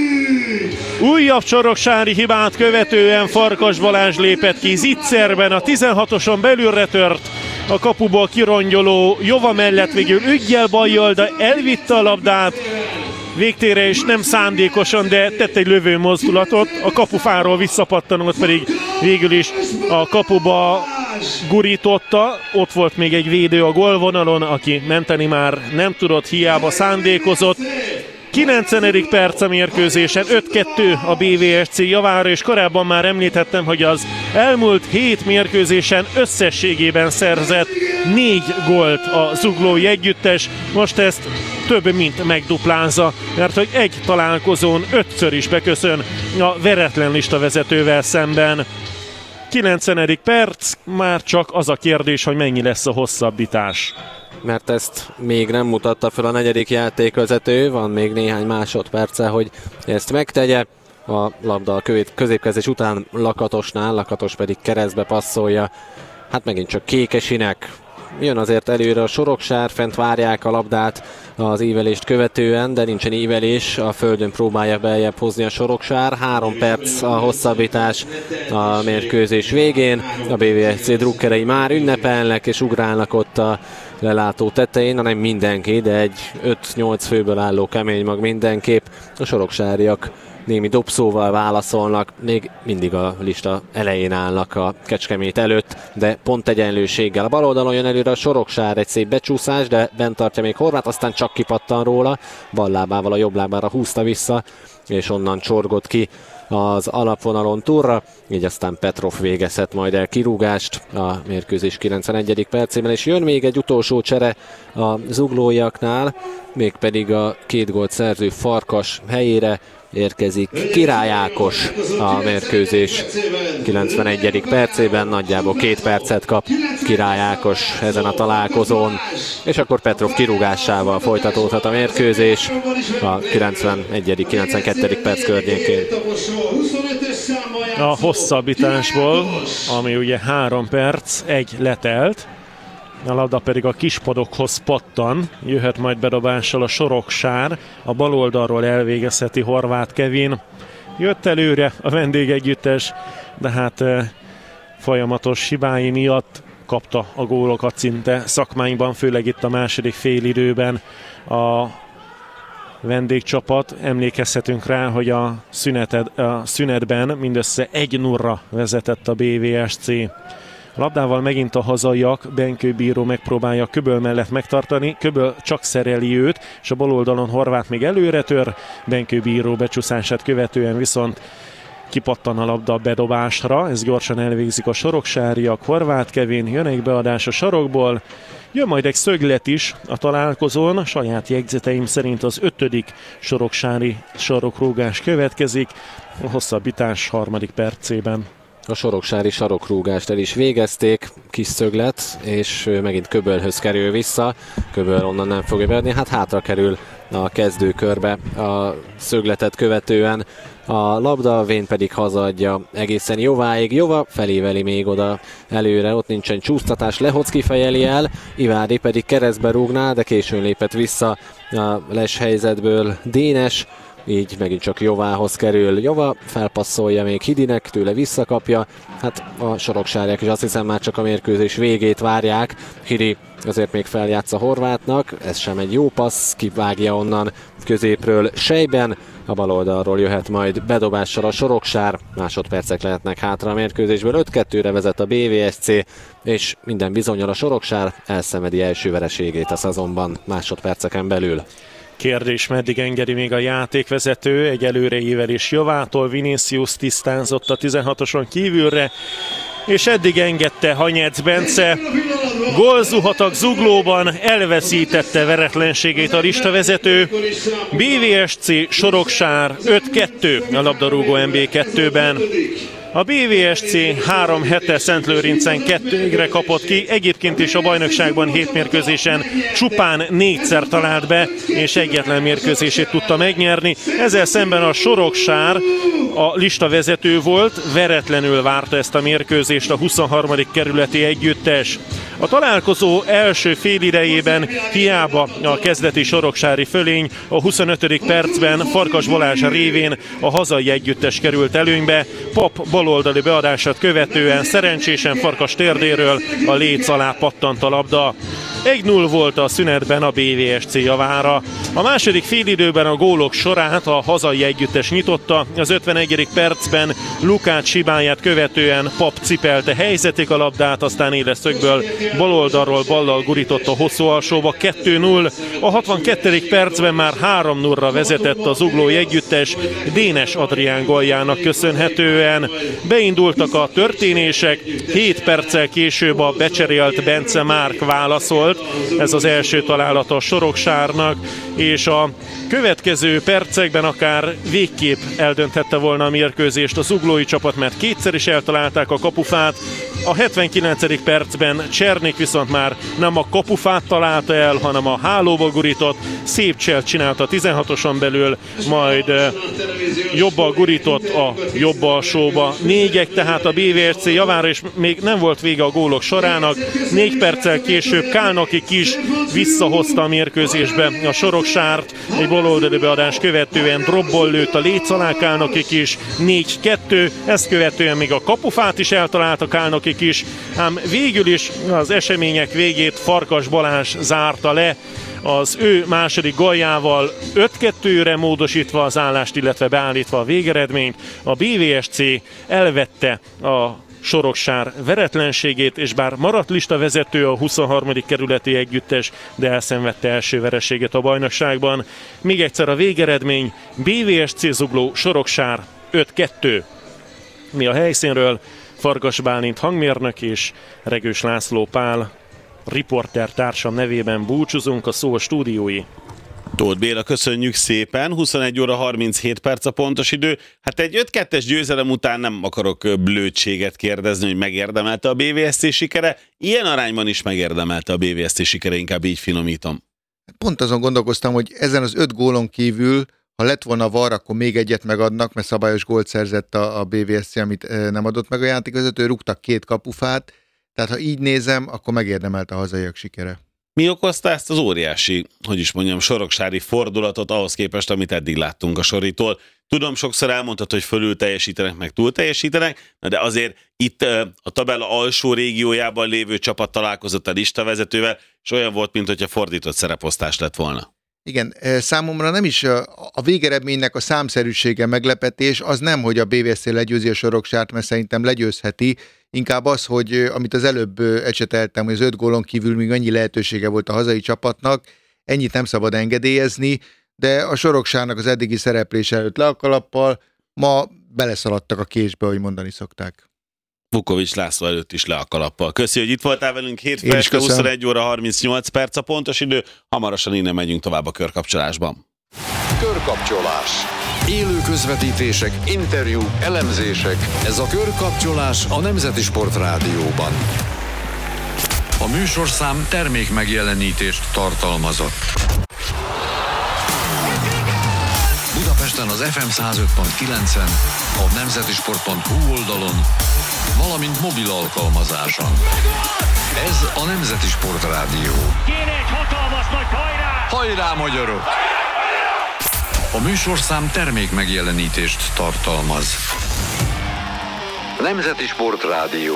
Újabb soroksári hibát követően Farkas Balázs lépett ki zicserben, a tizenhatoson belülre tört, a kapuból kirongyoló Jova mellett végül üggyel bajjal, de elvitte a labdát végtére, és nem szándékosan, de tett egy lövő mozdulatot, a kapufáról visszapattanott pedig végül is a kapuba gurította. Ott volt még egy védő a gólvonalon, aki menteni már nem tudott, hiába szándékozott. kilencedik perc a mérkőzésen, öt kettő a bé vé es cé javára, és korábban már említettem, hogy az elmúlt hét mérkőzésen összességében szerzett négy gólt a zuglói együttes. Most ezt több mint megduplázza, mert hogy egy találkozón ötször is beköszön a veretlen lista vezetővel szemben. kilencedik perc, már csak az a kérdés, hogy mennyi lesz a hosszabbítás. Mert ezt még nem mutatta fel a negyedik játékvezető, van még néhány másodperce, hogy ezt megtegye. A labda a középkezés után Lakatosnál, Lakatos pedig keresztbe passzolja. Hát megint csak Kékesinek. Jön azért előre a soroksár, fent várják a labdát az ívelést követően, de nincsen ívelés, a földön próbálja beljebb hozni a soroksár. Három perc a hosszabbítás a mérkőzés végén. A bé vé es cé drukkerei már ünnepelnek és ugrálnak ott a lelátó tetején, na nem mindenki, de egy öt-nyolc főből álló kemény mag mindenképp. A soroksáriak némi dobszóval válaszolnak, még mindig a lista elején állnak a Kecskemét előtt, de pont egyenlőséggel. A bal oldalon jön előre a soroksár, egy szép becsúszás, de bent tartja még Horváth, aztán csak kipattan róla, bal lábával a jobb lábára húzta vissza, és onnan csorgott ki az alapvonalon túlra, így aztán Petrov végezhet majd el kirúgást a mérkőzés kilencvenegyedik percében, és jön még egy utolsó csere a zuglóiaknál, mégpedig a két gólt szerző Farkas helyére érkezik Király Ákos a mérkőzés kilencvenegyedik percében, nagyjából két percet kap Király Ákos ezen a találkozón, és akkor Petrov kirúgásával folytatódhat a mérkőzés a kilencvenegyedik kilencvenkettedik perc környékén. A hosszabbításból, ami ugye három perc, egy letelt, a labda pedig a kispadokhoz pattan, jöhet majd bedobással a soroksár, a bal oldalról elvégezheti Horváth Kevin. Jött előre a vendégegyüttes, de hát eh, folyamatos hibái miatt kapta a gólokat szinte szakmányban, főleg itt a második félidőben a vendégcsapat. Emlékezhetünk rá, hogy a, szüneted, a szünetben mindössze egy nullra vezetett a bé vé es cé. Labdával megint a hazaiak, Benkő bíró megpróbálja Köböl mellett megtartani, Köböl csak szereli őt, és a bal oldalon Horváth még előre tör, Benkő bíró becsúszását követően viszont kipattan a labda a bedobásra, ez gyorsan elvégzik a soroksáriak, Horváth Kevin, jön egy beadás a sarokból, jön majd egy szöglet is a találkozón, saját jegyzeteim szerint az ötödik soroksári sarokrúgás következik, a hosszabbítás harmadik percében. A soroksári sarokrúgást el is végezték, kis szöglet, és megint Köbölhöz kerül vissza. Köböl onnan nem fogja beadni, hát hátra kerül a kezdőkörbe a szögletet követően. A labda, Vén pedig hazaadja egészen Jováig. Jova feléveli még oda előre, ott nincsen csúsztatás, Lehocki fejeli el, Ivádi pedig keresztbe rúgná, de későn lépett vissza a les helyzetből Dénes. Így megint csak Jovához kerül. Jova felpasszolja még Hidinek, tőle visszakapja. Hát a soroksáriak is azt hiszem már csak a mérkőzés végét várják. Hidi azért még feljátsza Horvátnak, ez sem egy jó passz, kivágja onnan középről Sejben. A bal oldalról jöhet majd bedobással a Soroksár. Másodpercek lehetnek hátra a mérkőzésből. öt kettőre vezet a bé vé es cé, és minden bizonnyal a Soroksár elszenvedi első vereségét a szezonban másodperceken belül. Kérdés, meddig engedi még a játékvezető, egy előreívelés Jovától, Vinicius tisztázott a tizenhatoson kívülre, és eddig engedte Hanyec Bence. Gólzuhatag Zuglóban, elveszítette veretlenségét a listavezető. bé vé es cé Soroksár öt kettő a labdarúgó em bé kettőben. A bé vé es cé három hete Szentlőrincen kettőre kapott ki, egyébként is a bajnokságban hét mérkőzésen csupán négyszer talált be, és egyetlen mérkőzését tudta megnyerni. Ezzel szemben a Soroksár a listavezető volt, veretlenül várta ezt a mérkőzést a huszonharmadik kerületi együttes. A találkozó első félidejében hiába a kezdeti soroksári fölény, a huszonötödik percben Farkas Balázs révén a hazai együttes került előnybe. Pap baloldali beadását követően szerencsésen Farkas térdéről a léc alá pattant a labda. egy null volt a szünetben a bé vé es cé javára. A második félidőben a gólok sorát a hazai együttes nyitotta. Az ötvenegyedik percben Lukács hibáját követően Pap cipelte helyzetig a labdát, aztán éles szögből baloldalról ballal gurított a hosszú alsóba, kettő null. A hatvankettedik percben már három nullra vezetett az zuglói együttes Dénes Adrián góljának köszönhetően. Beindultak a történések, hét perccel később a becserélt Bence Márk válaszolt. Ez az első találata a Soroksárnak, és a következő percekben akár végképp eldönthette volna a mérkőzést a zuglói csapat, mert kétszer is eltalálták a kapufát. A hetvenkilencedik percben Csernik viszont már nem a kapufát találta el, hanem a hálóba gurított, szép cselt csinált a tizenhatoson belül, majd jobbal gurított a jobb alsóba. négy egy tehát a bé vé es cé javára, és még nem volt vége a gólok sorának. Négy perccel később Kálnoki Kis visszahozta a mérkőzésbe a Soroksárt, egy baloldali beadás követően dropból lőtt a léc alá Kálnoki Kis, négy kettő, ezt követően még a kapufát is eltalálta Kálnoki Kis, ám végül is az események végét Farkas Balázs zárta le, az ő második góljával öt kettőre módosítva az állást, illetve beállítva a végeredményt. A bé vé es cé elvette a Soroksár veretlenségét, és bár maradt listavezető a huszonharmadik kerületi együttes, de elszenvedte első vereséget a bajnokságban. Még egyszer a végeredmény: bé vé es cé Zugló Soroksár öt kettő. Mi a helyszínről Farkas Bálint hangmérnök és Regős László Pál riporter társam nevében búcsúzunk, a szó a stúdiói. Tóth Béla, köszönjük szépen, huszonegy óra harminchét perc a pontos idő. Hát egy öt kettes győzelem után nem akarok blödséget kérdezni, hogy megérdemelte a bé vé es cé sikere. Ilyen arányban is megérdemelte a bé vé es cé sikere, inkább így finomítom. Pont azon gondolkoztam, hogy ezen az öt gólon kívül, ha lett volna var, akkor még egyet megadnak, mert szabályos gólt szerzett a, a bé vé es cé, amit nem adott meg a játékvezető, rúgtak két kapufát, tehát ha így nézem, akkor megérdemelte a hazaiak sikere. Mi okozta ezt az óriási, hogy is mondjam, soroksári fordulatot ahhoz képest, amit eddig láttunk a Soritól? Tudom, sokszor elmondtad, hogy fölül teljesítenek, meg túl teljesítenek, de azért itt a tabella alsó régiójában lévő csapat találkozott a listavezetővel, és olyan volt, mintha fordított szereposztás lett volna. Igen, számomra nem is a végeredménynek a számszerűsége meglepetés, az nem, hogy a bé vé es cé legyőzi a Soroksárt, mert szerintem legyőzheti, inkább az, hogy amit az előbb ecseteltem, hogy az öt gólon kívül még annyi lehetősége volt a hazai csapatnak, ennyit nem szabad engedélyezni, de a Soroksárnak az eddigi szereplés előtt le a kalappal, ma beleszaladtak a késbe, ahogy mondani szokták. Vukovics László előtt is le a kalappal. Köszi, hogy itt voltál velünk, hétfő este huszonegy óra harmincnyolc perc a pontos idő, hamarosan innen megyünk tovább a körkapcsolásban. Körkapcsolás. Élő közvetítések, interjúk, elemzések. Ez a Körkapcsolás a Nemzeti Sport Rádióban. A műsorszám termék megjelenítést tartalmazott. Budapesten az ef em száz öt pont kilencen, a nemzetisport pont hu oldalon, valamint mobil alkalmazáson. Ez a Nemzeti Sport Rádió. Kéne egy hatalmas nagy hajrá! Hajrá, magyarok! A műsorszám termék megjelenítést tartalmaz. Nemzeti Sport Rádió.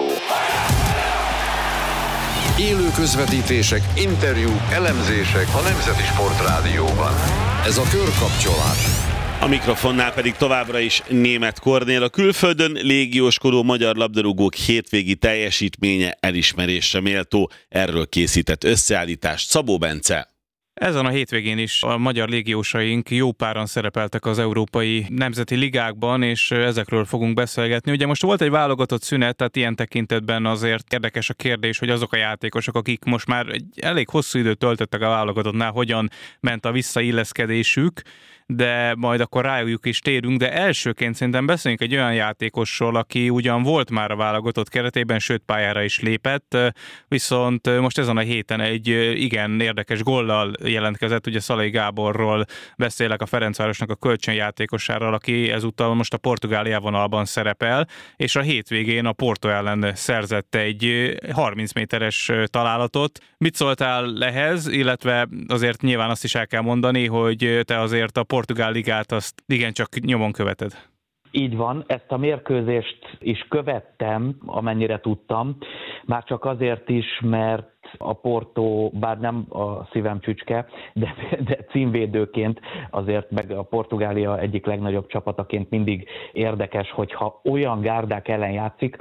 Élő közvetítések, interjúk, elemzések a Nemzeti Sport Rádióban. Ez a Körkapcsolás. A mikrofonnál pedig továbbra is Németh Kornél, a külföldön légióskodó magyar labdarúgók hétvégi teljesítménye elismerésre méltó. Erről készített összeállítást Szabó Bence. Ezen a hétvégén is a magyar légiósaink jó páran szerepeltek az európai nemzeti ligákban, és ezekről fogunk beszélgetni. Ugye most volt egy válogatott szünet, tehát ilyen tekintetben azért érdekes a kérdés, hogy azok a játékosok, akik most már egy elég hosszú időt töltöttek a válogatottnál, hogyan ment a visszailleszkedésük, de majd akkor rájuk is térünk, de elsőként szerintem beszéljünk egy olyan játékosról, aki ugyan volt már a válogatott keretében, sőt pályára is lépett, viszont most ezen a héten egy igen érdekes góllal jelentkezett, ugye Szalai Gáborról beszélek, a Ferencvárosnak a kölcsönjátékosáról, aki ezúttal most a Portugália vonalban szerepel, és a hétvégén a Porto ellen szerzett egy harminc méteres találatot. Mit szóltál ehhez, illetve azért nyilván azt is el kell mondani, hogy te azért a Portugál ligát azt igencsak nyomon követed. Így van, ezt a mérkőzést is követtem, amennyire tudtam, már csak azért is, mert a Porto, bár nem a szívem csücske, de, de címvédőként azért meg a Portugália egyik legnagyobb csapataként mindig érdekes, hogyha olyan gárdák ellen játszik,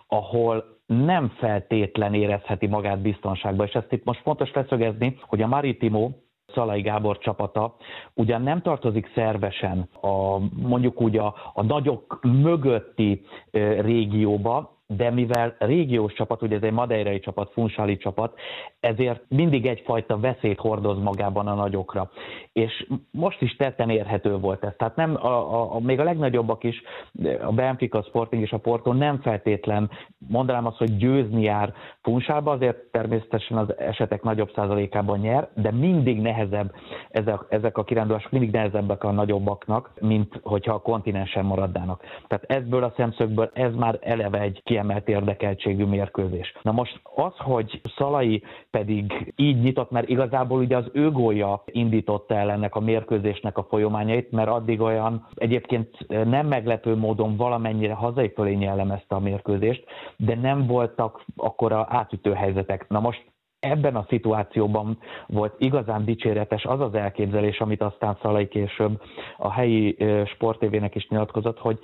ahol nem feltétlen érezheti magát biztonságban. És ezt itt most fontos leszögezni, hogy a Maritimo, Szalai Gábor csapata ugyan nem tartozik szervesen a, mondjuk úgy a, a nagyok mögötti e, régióba, de mivel régiós csapat, ugye ez egy madeirai csapat, funchali csapat, ezért mindig egyfajta veszélyt hordoz magában a nagyokra. És most is tetten érhető volt ez. Tehát nem, a, a, a, még a legnagyobbak is, a Benfica, a Sporting és a Porto nem feltétlen, mondanám azt, hogy győzni jár Funchalba, azért természetesen az esetek nagyobb százalékában nyer, de mindig nehezebb ezek, ezek a kirándulások, mindig nehezebbek a nagyobbaknak, mint hogyha a kontinensen maradnának. Tehát ebből a szemszögből ez már eleve egy kiemelt érdekeltségű mérkőzés. Na most az, hogy Szalai pedig így nyitott, mert igazából ugye az ő gólja indította el ennek a mérkőzésnek a folyamányait, mert addig olyan egyébként nem meglepő módon valamennyire hazai fölé jellemezte a mérkőzést, de nem voltak akkora átütő helyzetek. Na most ebben a szituációban volt igazán dicséretes az az elképzelés, amit aztán Szalai később a helyi Sport té vének is nyilatkozott, hogy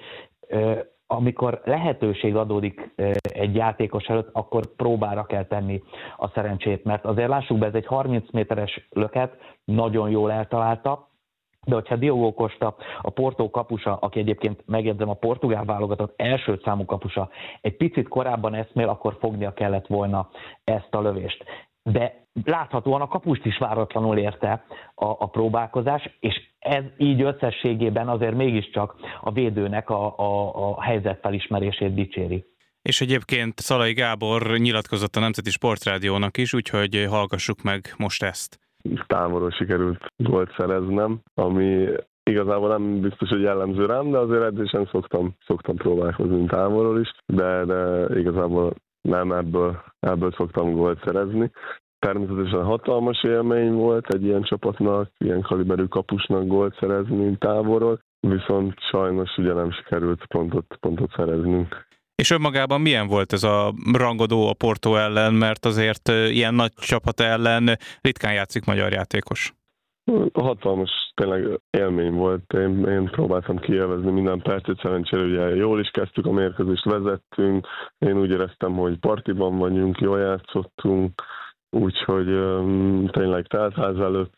amikor lehetőség adódik egy játékos előtt, akkor próbára kell tenni a szerencsét, mert azért lássuk be, ez egy harminc méteres löket, nagyon jól eltalálta, de hogyha Diogo Costa, a Porto kapusa, aki egyébként megjegyzem a portugál válogatott első számú kapusa, egy picit korábban eszmél, akkor fognia kellett volna ezt a lövést. De láthatóan a kapust is váratlanul érte a, a próbálkozás, és ez így összességében azért mégiscsak a védőnek a, a, a helyzet felismerését dicséri. És egyébként Szalai Gábor nyilatkozott a Nemzeti Sportrádiónak is, úgyhogy hallgassuk meg most ezt. Távolról sikerült gólt szereznem, ami igazából nem biztos, hogy jellemző rám, de azért edzésen szoktam, szoktam próbálkozni távolról is, de, de igazából nem ebből, ebből szoktam gólt szerezni. Természetesen hatalmas élmény volt egy ilyen csapatnak, ilyen kaliberű kapusnak gólt szerezni távolról. viszont sajnos ugye nem sikerült pontot, pontot szereznünk. És önmagában milyen volt ez a rangadó a Porto ellen, mert azért ilyen nagy csapat ellen ritkán játszik magyar játékos? Hatalmas tényleg élmény volt. Én, én próbáltam kielvezni minden percet, szerencsére ugye jól is kezdtük a mérkőzést, vezettünk. Én úgy éreztem, hogy partiban vagyunk, jól játszottunk, úgyhogy um, tényleg teltház előtt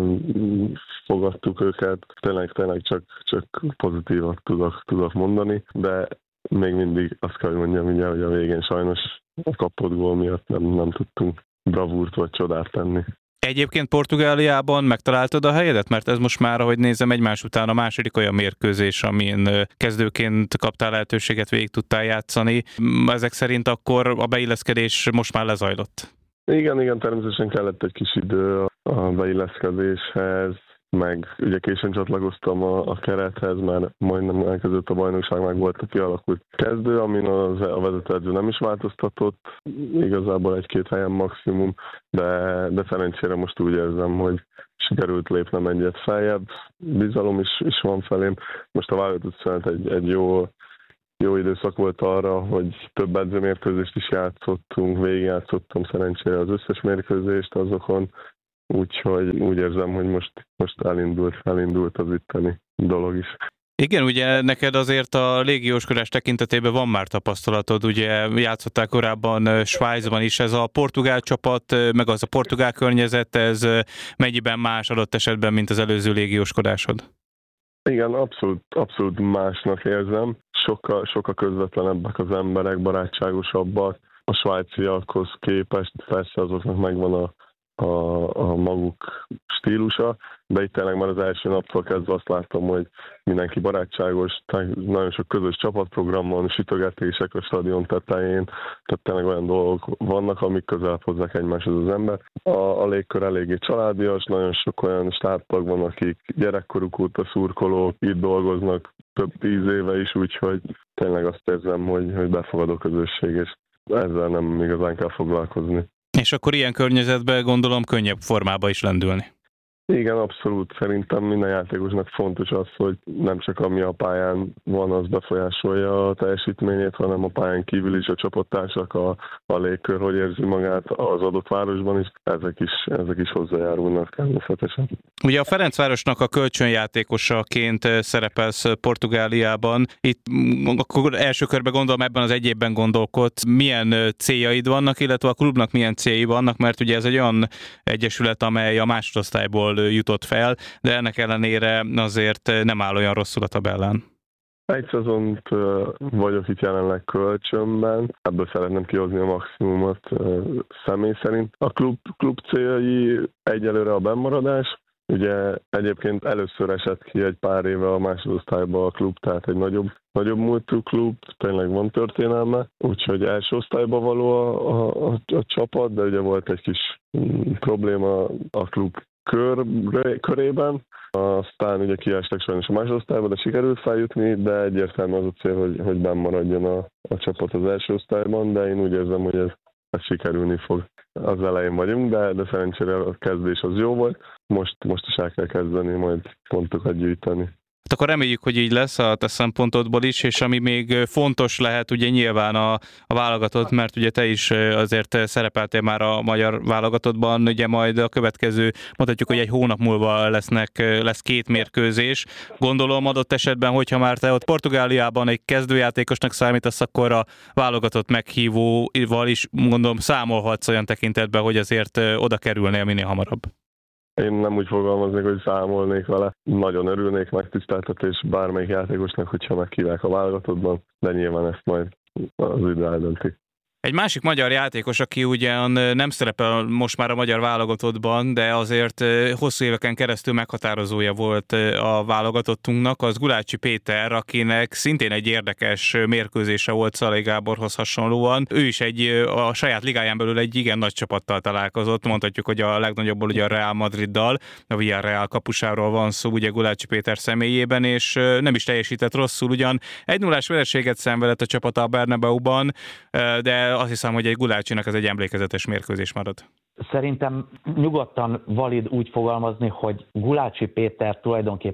um, fogadtuk őket. Tényleg, tényleg csak, csak pozitívat tudok, tudok mondani, de még mindig azt kell, hogy mondjam, ugye, hogy a végén sajnos a kapott gól miatt nem, nem tudtunk bravúrt vagy csodát tenni. Egyébként Portugáliában megtaláltad a helyedet? Mert ez most már, ahogy nézem, egymás után a második olyan mérkőzés, amin kezdőként kaptál lehetőséget, végig tudtál játszani. Ezek szerint akkor a beilleszkedés most már lezajlott? Igen, igen, természetesen kellett egy kis idő a beilleszkedéshez, meg ugye későn csatlakoztam a, a kerethez, mert majdnem elkezdődött a bajnokság, meg volt a kialakult kezdő, amin az, a vezetőedző nem is változtatott, igazából egy-két helyen maximum, de, de szerencsére most úgy érzem, hogy sikerült lépnem egyet feljebb, bizalom is, is van felém. Most a válogatott szünet egy, egy jó, jó időszak volt arra, hogy több edzőmérkőzést is játszottunk, végigjátszottam szerencsére az összes mérkőzést azokon, úgyhogy úgy érzem, hogy most, most elindult, elindult az itteni dolog is. Igen, ugye neked azért a légióskodás tekintetében van már tapasztalatod, ugye játszottál korábban Svájcban is, ez a portugál csapat, meg az a portugál környezet, ez mennyiben más adott esetben, mint az előző légióskodásod? Igen, abszolút, abszolút másnak érzem. Sokkal, sokkal közvetlenebbek az emberek, barátságosabbak. A svájciakhoz képest persze azoknak megvan a A, a maguk stílusa, de itt tényleg már az első naptól kezdve azt láttam, hogy mindenki barátságos, nagyon sok közös csapatprogram van, sütögetések a stadion tetején, tehát tényleg olyan dolgok vannak, amik közel hozzák egymáshoz az ember. A, a légkör eléggé családias, nagyon sok olyan stábtag van, akik gyerekkoruk óta szurkolók, itt dolgoznak több tíz éve is, úgyhogy tényleg azt érzem, hogy, hogy befogadó közösség, és ezzel nem igazán kell foglalkozni. És akkor ilyen környezetben gondolom könnyebb formába is lendülni. Igen, abszolút. Szerintem minden játékosnak fontos az, hogy nem csak ami a pályán van, az befolyásolja a teljesítményét, hanem a pályán kívül is a csapattársak, a, a légkör, hogy érzi magát az adott városban is, ezek is, ezek is hozzájárulnak természetesen. Ugye a Ferencvárosnak a kölcsönjátékosaként szerepelsz Portugáliában. Itt akkor első körben gondolom ebben az egy évben gondolkodsz, milyen céljaid vannak, illetve a klubnak milyen céljai vannak, mert ugye ez egy olyan egyesület, amely a másodosztályból jutott fel, de ennek ellenére azért nem áll olyan rosszul a tabellán. Egy szezont vagyok itt jelenleg kölcsönben, ebből szeretném kihozni a maximumot személy szerint. A klub, klub céljai egyelőre a bennmaradás. Ugye egyébként először esett ki egy pár éve a másodosztályba a klub, tehát egy nagyobb, nagyobb múltú klub, tényleg van történelme, úgyhogy első osztályba való a, a, a, a csapat, de ugye volt egy kis mm, probléma a klub kör, körében. Aztán ugye kiestek sajnos a másodosztályba, de sikerült feljutni, de egyértelmű az a cél, hogy, hogy benn maradjon a, a csapat az első osztályban, de én úgy érzem, hogy ez, ez sikerülni fog. Az elején vagyunk, de, de szerencsére a kezdés az jó volt. Most, most is el kell kezdeni, majd pontokat gyűjteni. Hát akkor reméljük, hogy így lesz a te szempontodból is, és ami még fontos lehet, ugye nyilván a, a válogatott, mert ugye te is azért szerepeltél már a magyar válogatottban, ugye majd a következő, mondhatjuk, hogy egy hónap múlva lesznek, lesz két mérkőzés. Gondolom adott esetben, hogyha már te ott Portugáliában egy kezdőjátékosnak számítasz, akkor a válogatott meghívóval is gondolom számolhatsz olyan tekintetben, hogy azért oda kerülnél minél hamarabb. Én nem úgy fogalmaznék, hogy számolnék vele. Nagyon örülnék megtiszteltetés bármelyik játékosnak, hogyha meghívják a válogatottban, de nyilván ezt majd az idő eldönti. Egy másik magyar játékos, aki ugyan nem szerepel most már a magyar válogatottban, de azért hosszú éveken keresztül meghatározója volt a válogatottunknak, az Gulácsi Péter, akinek szintén egy érdekes mérkőzése volt Szalai Gáborhoz hasonlóan. Ő is egy, a saját ligáján belül egy igen nagy csapattal találkozott, mondhatjuk, hogy a legnagyobbból ugye a Real Madriddal, a Villarreal kapusáról van szó, ugye Gulácsi Péter személyében, és nem is teljesített rosszul, ugyan egy nullás vereséget szenvedett a csapata a Bernabeuban, de azt hiszem, hogy egy Gulácsinak ez egy emlékezetes mérkőzés marad. Szerintem nyugodtan valid úgy fogalmazni, hogy Gulácsi Péter tulajdonképpen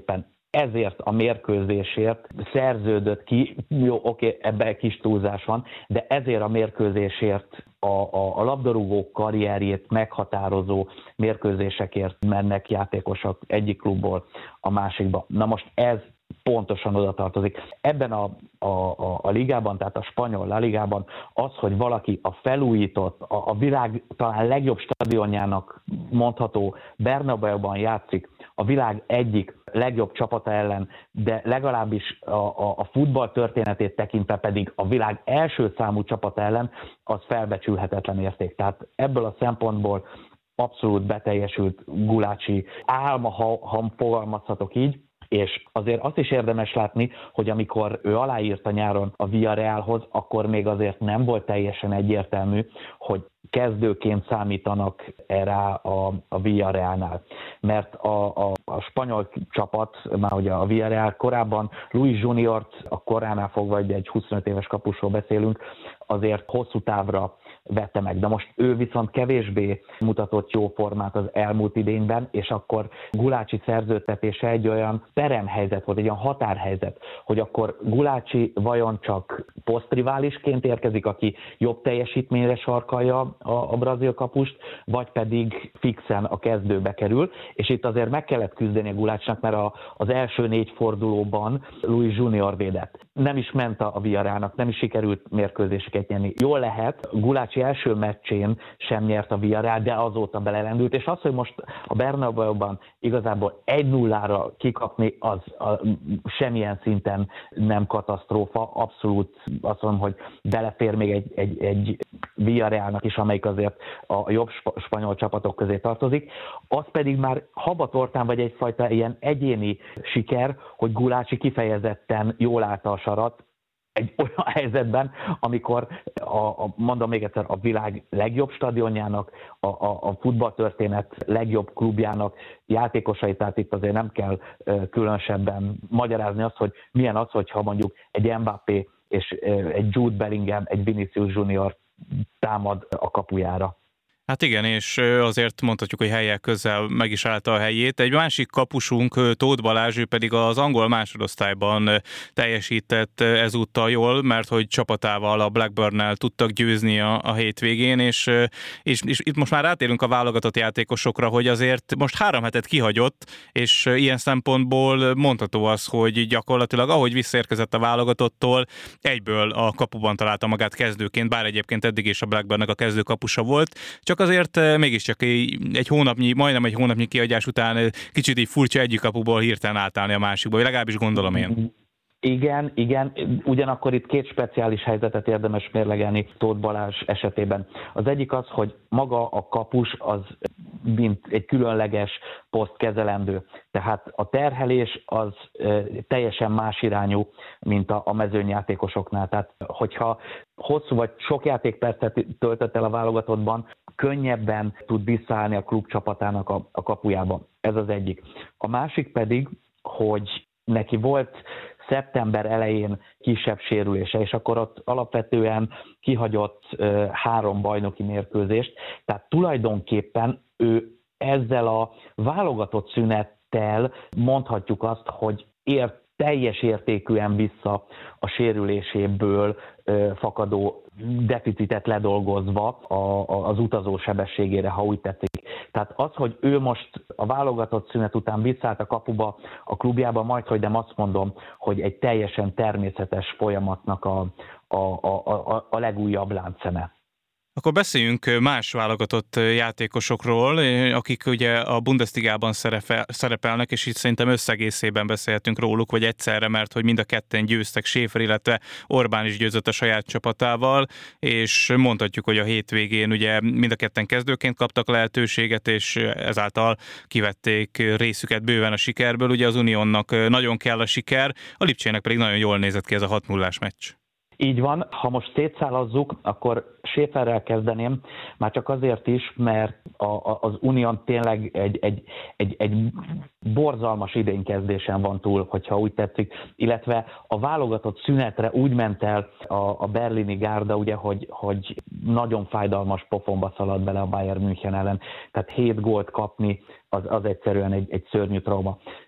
ezért a mérkőzésért szerződött ki, jó, oké, ebben kis túlzás van, de ezért a mérkőzésért a, a, a labdarúgó karrierjét meghatározó mérkőzésekért mennek játékosok egyik klubból a másikba. Na most ez pontosan oda tartozik. Ebben a, a, a, a ligában, tehát a spanyol La Ligában az, hogy valaki a felújított, a, a világ talán legjobb stadionjának mondható Bernabeuban játszik, a világ egyik legjobb csapata ellen, de legalábbis a, a, a futball történetét tekintve pedig a világ első számú csapata ellen, az felbecsülhetetlen érték. Tehát ebből a szempontból abszolút beteljesült Gulácsi álma, ha, ha fogalmazhatok így, és azért azt is érdemes látni, hogy amikor ő aláírta nyáron a Villarrealhoz, akkor még azért nem volt teljesen egyértelmű, hogy kezdőként számítanak erre a, a Villarrealnál. Mert a, a, a spanyol csapat, már ugye a Villarreal korábban Luis Juniort, a koránál fogva egy huszonöt éves kapusról beszélünk, azért hosszú távra vette meg. De most ő viszont kevésbé mutatott jó formát az elmúlt idényben, és akkor Gulácsi szerződtetése egy olyan peremhelyzet volt, egy olyan határhelyzet, hogy akkor Gulácsi vajon csak posztriválisként érkezik, aki jobb teljesítményre sarkalja a, a brazil kapust, vagy pedig fixen a kezdőbe kerül, és itt azért meg kellett küzdeni a Gulácsnak, mert a, az első négy fordulóban Luis Junior védett. Nem is ment a Villarrealnak, nem is sikerült mérkőzéseket nyerni. Jól lehet, Gulácsi első meccsén sem nyert a Villarreal, de azóta belelendült, és az, hogy most a Bernabeuban igazából egy nullára kikapni, az a, semmilyen szinten nem katasztrófa, abszolút azt mondom, hogy belefér még egy, egy, egy Villarrealnak is, amelyik azért a jobb spanyol csapatok közé tartozik. Az pedig már habatortán vagy egyfajta ilyen egyéni siker, hogy Gulácsi kifejezetten jól állta a sarat, egy olyan helyzetben, amikor a, a, mondom még egyszer, a világ legjobb stadionjának, a, a, a futballtörténet legjobb klubjának játékosai, tehát itt azért nem kell uh, különösebben magyarázni azt, hogy milyen az, hogyha mondjuk egy Mbappé és uh, egy Jude Bellingham, egy Vinicius Junior támad a kapujára. Hát igen, és azért mondhatjuk, hogy helyek közel meg is állta a helyét. Egy másik kapusunk, Tóth Balázs, ő pedig az angol másodosztályban teljesített ezúttal jól, mert hogy csapatával, a Blackburnnel tudtak győzni a, a hétvégén, és, és, és itt most már rátérünk a válogatott játékosokra, hogy azért most három hetet kihagyott, és ilyen szempontból mondható az, hogy gyakorlatilag ahogy visszaérkezett a válogatottól, egyből a kapuban találta magát kezdőként, bár egyébként eddig is a Blackburnnek a kezdő kapusa volt, csak azért mégiscsak egy hónapnyi, majdnem egy hónapnyi kihagyás után kicsit így furcsa egyik kapuból hirtelen átállni a másikba, vagy legalábbis gondolom én. Igen, igen, ugyanakkor itt két speciális helyzetet érdemes mérlegelni Tóth Balázs esetében. Az egyik az, hogy maga a kapus az mint egy különleges poszt kezelendő. Tehát a terhelés az teljesen más irányú, mint a mezőnyjátékosoknál. Tehát hogyha hosszú vagy sok játékpercet töltött el a válogatottban, könnyebben tud visszaállni a klub csapatának a, a kapujába. Ez az egyik. A másik pedig, hogy neki volt szeptember elején kisebb sérülése, és akkor ott alapvetően kihagyott uh, három bajnoki mérkőzést, tehát tulajdonképpen ő ezzel a válogatott szünettel mondhatjuk azt, hogy ért teljes értékűen vissza a sérüléséből uh, fakadó deficitet ledolgozva a, a, az utazó sebességére, ha úgy tetszik. Tehát az, hogy ő most a válogatott szünet után visszállt a kapuba, a klubjába, majdhogy nem azt mondom, hogy egy teljesen természetes folyamatnak a, a, a, a, a legújabb láncszeme. Akkor beszéljünk más válogatott játékosokról, akik ugye a Bundesligában szerepelnek, és itt szerintem összegészében beszélhetünk róluk, vagy egyszerre, mert hogy mind a ketten győztek, Schäfer, illetve Orbán is győzött a saját csapatával, és mondhatjuk, hogy a hétvégén ugye mind a ketten kezdőként kaptak lehetőséget, és ezáltal kivették részüket bőven a sikerből. Ugye az Unionnak nagyon kell a siker, a Lipcsének pedig nagyon jól nézett ki ez a hat nullás meccs. Így van, ha most szétszálazzuk, akkor Schäferrel kezdeném, már csak azért is, mert a, a, az Unión tényleg egy, egy, egy, egy borzalmas idénykezdésen van túl, hogyha úgy tetszik, illetve a válogatott szünetre úgy ment el a, a berlini gárda, ugye, hogy, hogy nagyon fájdalmas pofonba szaladt bele a Bayern München ellen, tehát hét gólt kapni, az, az egyszerűen egy, egy szörnyű trauma.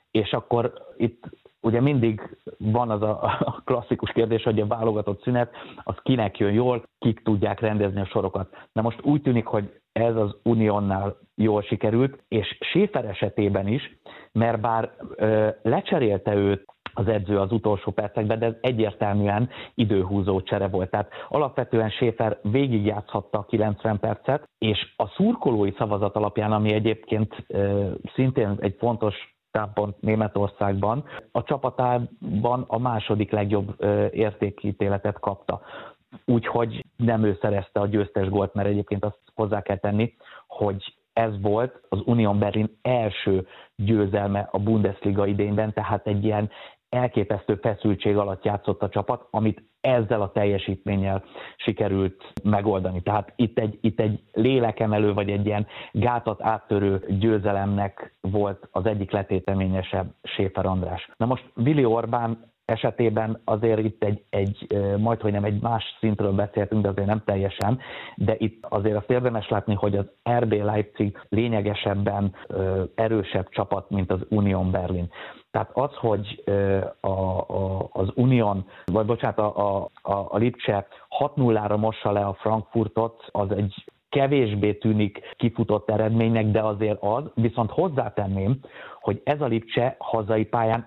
És akkor itt ugye mindig van az a, a klasszikus kérdés, hogy a válogatott szünet, az kinek jön jól, kik tudják rendezni a sorokat. Na most úgy tűnik, hogy ez az Uniónnál jól sikerült, és Schäfer esetében is, mert bár ö, lecserélte őt az edző az utolsó percekben, de ez egyértelműen időhúzó csere volt. Tehát alapvetően Schäfer végigjátszhatta a kilencven percet, és a szurkolói szavazat alapján, ami egyébként ö, szintén egy fontos támpont Németországban, a csapatában a második legjobb ö, értékítéletet kapta. Úgyhogy nem ő szerezte a győztes gólt, mert egyébként azt hozzá kell tenni, hogy ez volt az Union Berlin első győzelme a Bundesliga idényben, tehát egy ilyen elképesztő feszültség alatt játszott a csapat, amit ezzel a teljesítménnyel sikerült megoldani. Tehát itt egy, itt egy lélekemelő, vagy egy ilyen gátat áttörő győzelemnek volt az egyik letéteményesebb Schäfer András. Na most Willi Orbán esetében azért itt egy, egy majdhogy nem egy más szintről beszéltünk, de azért nem teljesen, de itt azért azt érdemes látni, hogy az er bé Leipzig lényegesebben erősebb csapat, mint az Union Berlin. Tehát az, hogy a, a, az Union, vagy bocsánat, a, a, a Lipcse hat nullára mossa le a Frankfurtot, az egy kevésbé tűnik kifutott eredménynek, de azért az, viszont hozzátenném, hogy ez a Lipcse hazai pályán